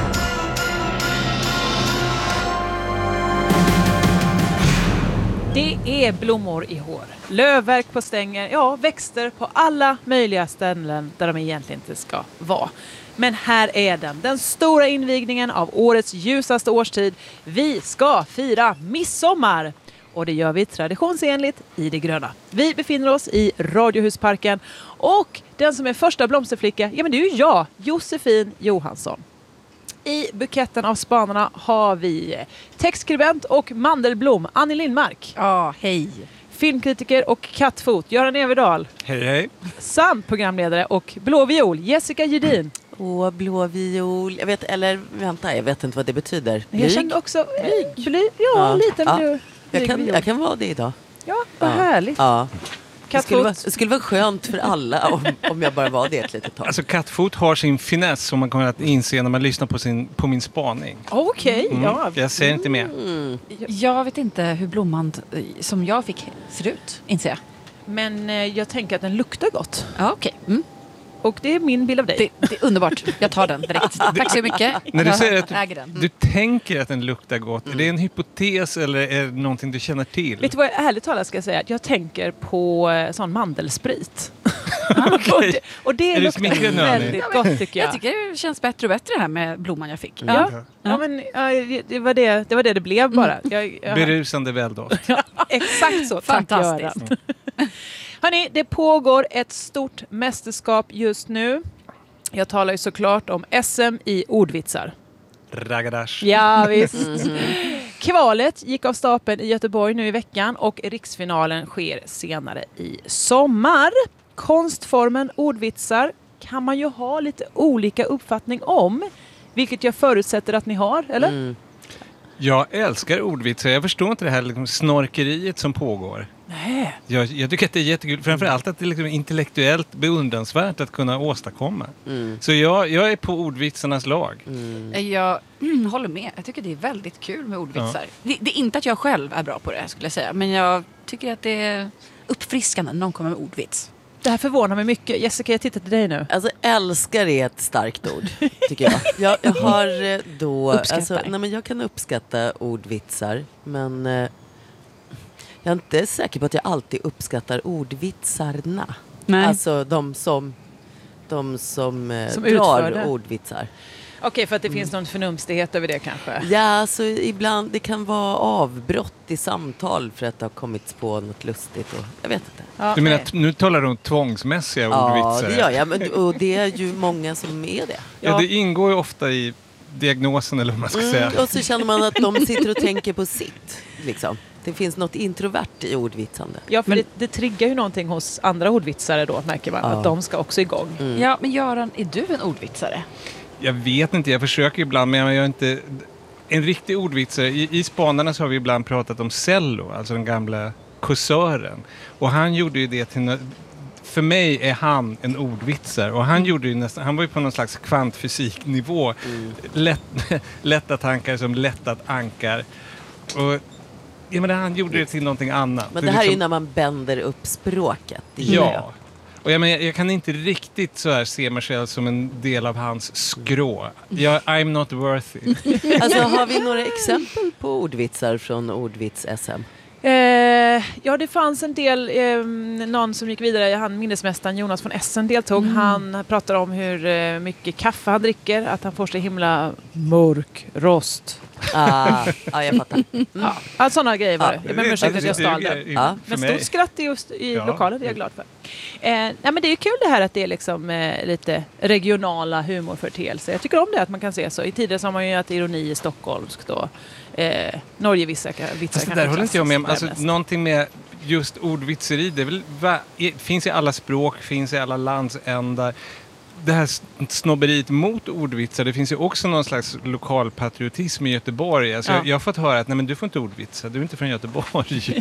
Det är blommor i hår, lövverk på stänger, ja, växter på alla möjliga ställen där de egentligen inte ska vara. Men här är den, den stora invigningen av årets ljusaste årstid. Vi ska fira midsommar! Och det gör vi traditionsenligt i det gröna. Vi befinner oss i Radiohusparken och den som är första blomsterflicka, ja men det är ju jag, Josefin Johansson. I buketten av spanarna har vi textskribent och mandelblom Annie Lindmark. Ja, hej. Filmkritiker och kattfot Göran Everdahl. Hej, hej. Samt programledare och blåviol Jessica Gedin. Åh, blåviol. Jag vet, eller vänta, jag vet inte vad det betyder. Blyg? Jag kände också eh, bly, ja, ja, lite ja. bly. Jag kan, jag kan vara det idag. Ja, vad ja. härligt. Ja. Det skulle, vara, det skulle vara skönt för alla om, om jag bara var det ett litet tag. Alltså kattfot har sin finess som man kommer att inse när man lyssnar på, sin, på min spaning. Okej, okay, mm. ja. Jag säger inte mer. Mm. Jag vet inte hur blomman som jag fick ser ut, inser jag. Men eh, jag tänker att den luktar gott. Ja, okej. Okay. Mm. Och det är min bild av dig. Det, det är underbart. Jag tar den direkt. Tack så mycket. När du jag säger att du, äger den. du tänker att den luktar gott, mm. är det en hypotes eller är det någonting du känner till? Vet du vad jag ärligt talat ska säga? Jag tänker på sån mandelsprit. Okay. och, det, och det är luktar det väldigt ja, gott tycker jag. Jag tycker det känns bättre och bättre här med blomman jag fick. Ja, ja. ja men ja, det, var det, det var det det blev bara. Jag, jag... Berusande väldoft. Ja, exakt så. Fantastiskt. Hörrni, det pågår ett stort mästerskap just nu. Jag talar ju såklart om S M i ordvitsar. Ragadash. Ja, visst. Mm. Kvalet gick av stapeln i Göteborg nu i veckan och riksfinalen sker senare i sommar. Konstformen ordvitsar kan man ju ha lite olika uppfattning om, vilket jag förutsätter att ni har, eller? Mm. Jag älskar ordvitsar. Jag förstår inte det här liksom snorkeriet som pågår. Nej. Jag, jag tycker att det är jättekul. Framförallt att det är liksom intellektuellt beundransvärt att kunna åstadkomma. Mm. Så jag, jag är på ordvitsarnas lag. Mm. Jag mm, håller med. Jag tycker det är väldigt kul med ordvitsar. Ja. Det, det är inte att jag själv är bra på det, skulle jag säga. Men jag tycker att det är uppfriskande när någon kommer med ordvits. Det här förvånar mig mycket. Jessica, jag tittar till dig nu. Alltså, älskar är ett starkt ord, tycker jag. Jag, jag har då... Alltså, nej, men jag kan uppskatta ordvitsar, men... Eh, jag är inte säker på att jag alltid uppskattar ordvitsarna. Nej. Alltså de som, de som, eh, som drar ordvitsar. Okej, okay, för att det mm. finns någon förnumstighet över det kanske? Ja, alltså ibland det kan vara avbrott i samtal för att det har kommit på något lustigt. Och, jag vet inte. Ja, du menar att nu talar du om tvångsmässiga ja, ordvitsar? Ja, det gör jag. Men, och det är ju många som är det. Ja, ja det ingår ju ofta i diagnosen eller vad man ska mm, säga. Och så känner man att de sitter och tänker på sitt, liksom. Det finns något introvert i ordvitsande. Ja, för men, det, det triggar ju någonting hos andra ordvitsare då, märker man. Ja. Att de ska också igång. Mm. Ja, men Göran, är du en ordvitsare? Jag vet inte, jag försöker ibland, men jag är inte... En riktig ordvitsare, i, i Spanarna så har vi ibland pratat om Cello, alltså den gamla kursören. Och han gjorde ju det till... För mig är han en ordvitsare. Och han gjorde ju nästan... Han var ju på någon slags kvantfysiknivå. Mm. Lätt, lätta tankar som lättat ankar. Och... Ja, men han gjorde det till någonting annat. Men det här liksom... är ju när man bänder upp språket. Ja. Jag. Och jag, men, jag, jag kan inte riktigt så här se mig själv som en del av hans skrå. Jag, I'm not worthy. Alltså, har vi några exempel på ordvitsar från Ordvits-S M? Eh, ja, det fanns en del, eh, någon som gick vidare, han minnesmästaren Jonas von Essen deltog. Mm. Han pratar om hur eh, mycket kaffe han dricker, att han får så himla mörk rost. Ah, ja, jag fattar. Mm. Ja, all sådana grejer var det. Jag ber ursäkt att jag stal det. Ja. Men stort skratt just i ja. lokalen, det är jag glad för. Eh, nej, men det är kul det här att det är liksom, eh, lite regionala humorförteelser. Jag tycker om det att man kan se så. I tidigare så har man ju att ironi är stockholmskt och eh, Norge vissa vitsar. Alltså, där håller inte jag med. Alltså, någonting med just ordvitseri, det är väl, va, finns i alla språk, finns i alla landsändar. Det här snobberiet mot ordvitsar, det finns ju också någon slags lokal patriotism i Göteborg. Alltså ja. jag, jag har fått höra att nej, men du får inte ordvitsa, du är inte från Göteborg.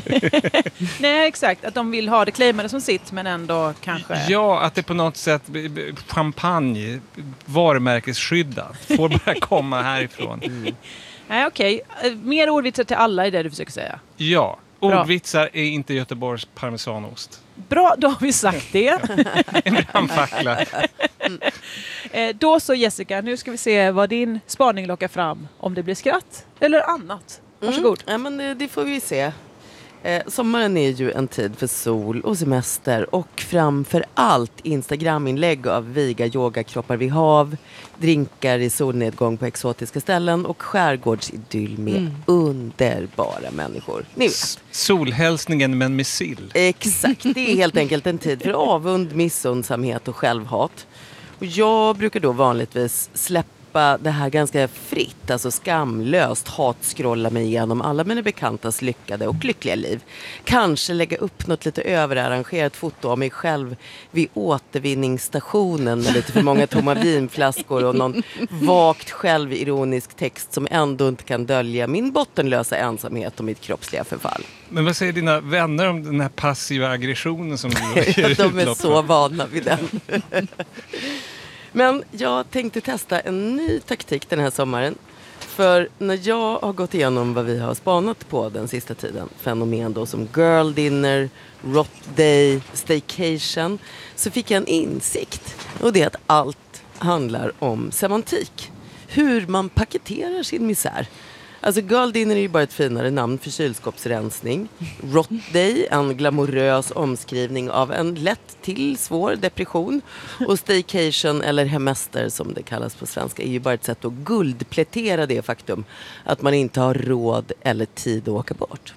Nej, exakt. Att de vill ha det claimade som sitt, men ändå kanske... Ja, att det på något sätt, champagne, varumärkesskyddat, får bara komma härifrån. Mm. Nej, okej. Okay. Mer ordvitsar till alla är det du försöker säga. Ja, ordvitsar är inte Göteborgs parmesanost. Bra, då har vi sagt det. En brandfackla. Mm. eh, då så Jessica, nu ska vi se vad din spaning lockar fram. Om det blir skratt eller annat. Varsågod. Mm. Ja, men det, det får vi se. Eh, sommaren är ju en tid för sol och semester och framför allt Instagram-inlägg av viga yogakroppar vid hav, drinkar i solnedgång på exotiska ställen och skärgårdsidyll med mm. underbara människor. Ni vet. Solhälsningen men med sill. Exakt, det är helt enkelt en tid för avund, missundsamhet och självhat. Och jag brukar då vanligtvis släppa det här ganska fritt, alltså skamlöst hatskrolla mig igenom alla mina bekantas lyckade och lyckliga liv. Kanske lägga upp något lite överarrangerat foto av mig själv vid återvinningsstationen med lite för många tomma vinflaskor och någon vagt självironisk text som ändå inte kan dölja min bottenlösa ensamhet och mitt kroppsliga förfall. Men vad säger dina vänner om den här passiva aggressionen som du ger De är så vana vid den. Men jag tänkte testa en ny taktik den här sommaren. För när jag har gått igenom vad vi har spanat på den sista tiden, fenomen då som girl dinner, rot day, staycation, så fick jag en insikt. Och det är att allt handlar om semantik. Hur man paketerar sin misär. Alltså girl dinner är ju bara ett finare namn för kylskåpsrensning. Rot day, en glamorös omskrivning av en lätt till svår depression. Och staycation eller hemester som det kallas på svenska är ju bara ett sätt att guldplätera det faktum att man inte har råd eller tid att åka bort.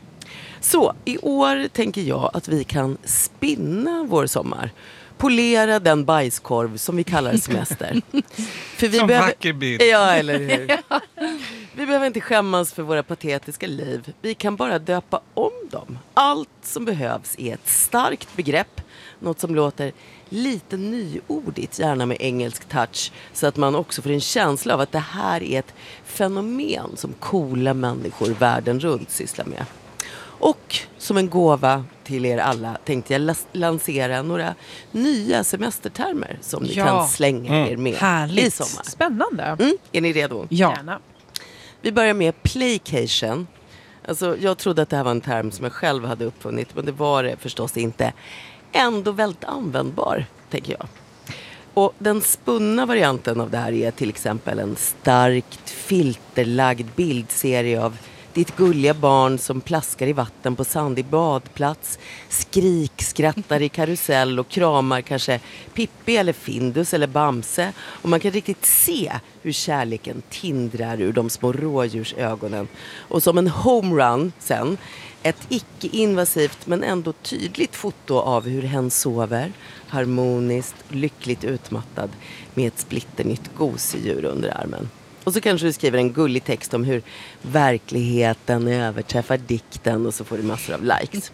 Så i år tänker jag att vi kan spinna vår sommar. Polera den bajskorv som vi kallar semester. För vi som behöver... vacker bild. Ja, eller hur? Vi behöver inte skämmas för våra patetiska liv. Vi kan bara döpa om dem. Allt som behövs är ett starkt begrepp. Något som låter lite nyordigt, gärna med engelsk touch. Så att man också får en känsla av att det här är ett fenomen som coola människor världen runt sysslar med. Och som en gåva till er alla tänkte jag lansera några nya semestertermer som ni ja. kan slänga mm. er med Härligt. i sommar. Spännande. Mm. Är ni redo? Ja. Gärna. Vi börjar med playcation. Alltså, jag trodde att det här var en term som jag själv hade uppfunnit, men det var det förstås inte. Ändå väldigt användbar, tänker jag. Och den spunna varianten av det här är till exempel en starkt filterlagd bildserie av ditt gulliga barn som plaskar i vatten på sandig badplats, skrik, skrattar i karusell och kramar kanske Pippi eller Findus eller Bamse. Och man kan riktigt se hur kärleken tindrar ur de små rådjursögonen. Och som en homerun sen, ett icke-invasivt men ändå tydligt foto av hur hen sover, harmoniskt, lyckligt utmattad med ett splitternytt gosedjur under armen. Och så kanske du skriver en gullig text om hur verkligheten överträffar dikten och så får du massor av likes.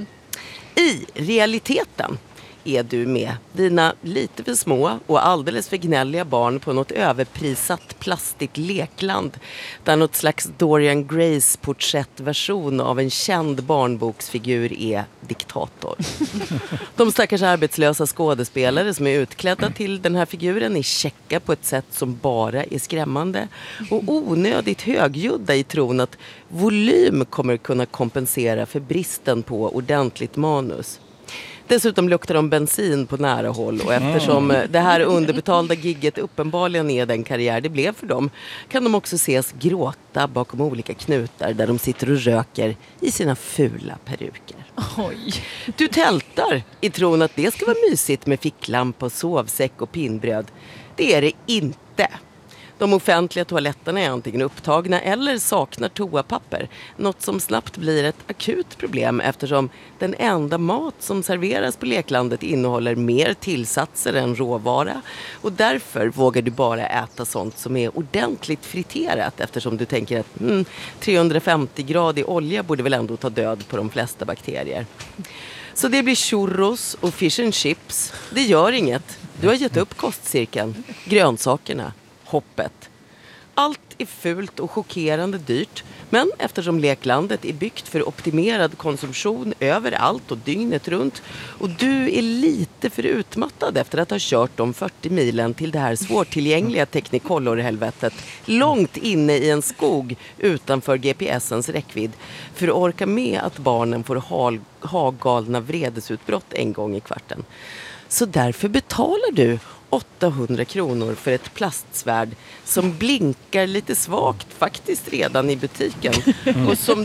I realiteten är du med dina lite för små och alldeles för gnälliga barn på något överprisat plastigt lekland där något slags Dorian Grays porträttversion av en känd barnboksfigur är diktator. De stackars arbetslösa skådespelare som är utklädda till den här figuren är checka på ett sätt som bara är skrämmande och onödigt högljudda i tron att volym kommer kunna kompensera för bristen på ordentligt manus. Dessutom luktar de bensin på nära håll och eftersom det här underbetalda gigget uppenbarligen är den karriär det blev för dem kan de också ses gråta bakom olika knutar där de sitter och röker i sina fula peruker. Oj. Du tältar i tron att det ska vara mysigt med ficklampa och sovsäck och pinnbröd. Det är det inte. De offentliga toaletterna är antingen upptagna eller saknar toapapper. Något som snabbt blir ett akut problem eftersom den enda mat som serveras på leklandet innehåller mer tillsatser än råvara. Och därför vågar du bara äta sånt som är ordentligt friterat eftersom du tänker att mm, trehundrafemtio gradig olja borde väl ändå ta död på de flesta bakterier. Så det blir churros och fish and chips. Det gör inget. Du har gett upp kostcirkeln, grönsakerna. Hoppet. Allt är fult och chockerande dyrt, men eftersom leklandet är byggt för optimerad konsumtion överallt och dygnet runt och du är lite för utmattad efter att ha kört de fyrtio milen till det här svårtillgängliga Technicolor-helvetet långt inne i en skog utanför G P S:s räckvidd för att orka med att barnen får ha galna vredesutbrott en gång i kvarten. Så därför betalar du åttahundra kronor för ett plastsvärd som blinkar lite svagt faktiskt redan i butiken. Mm. Och som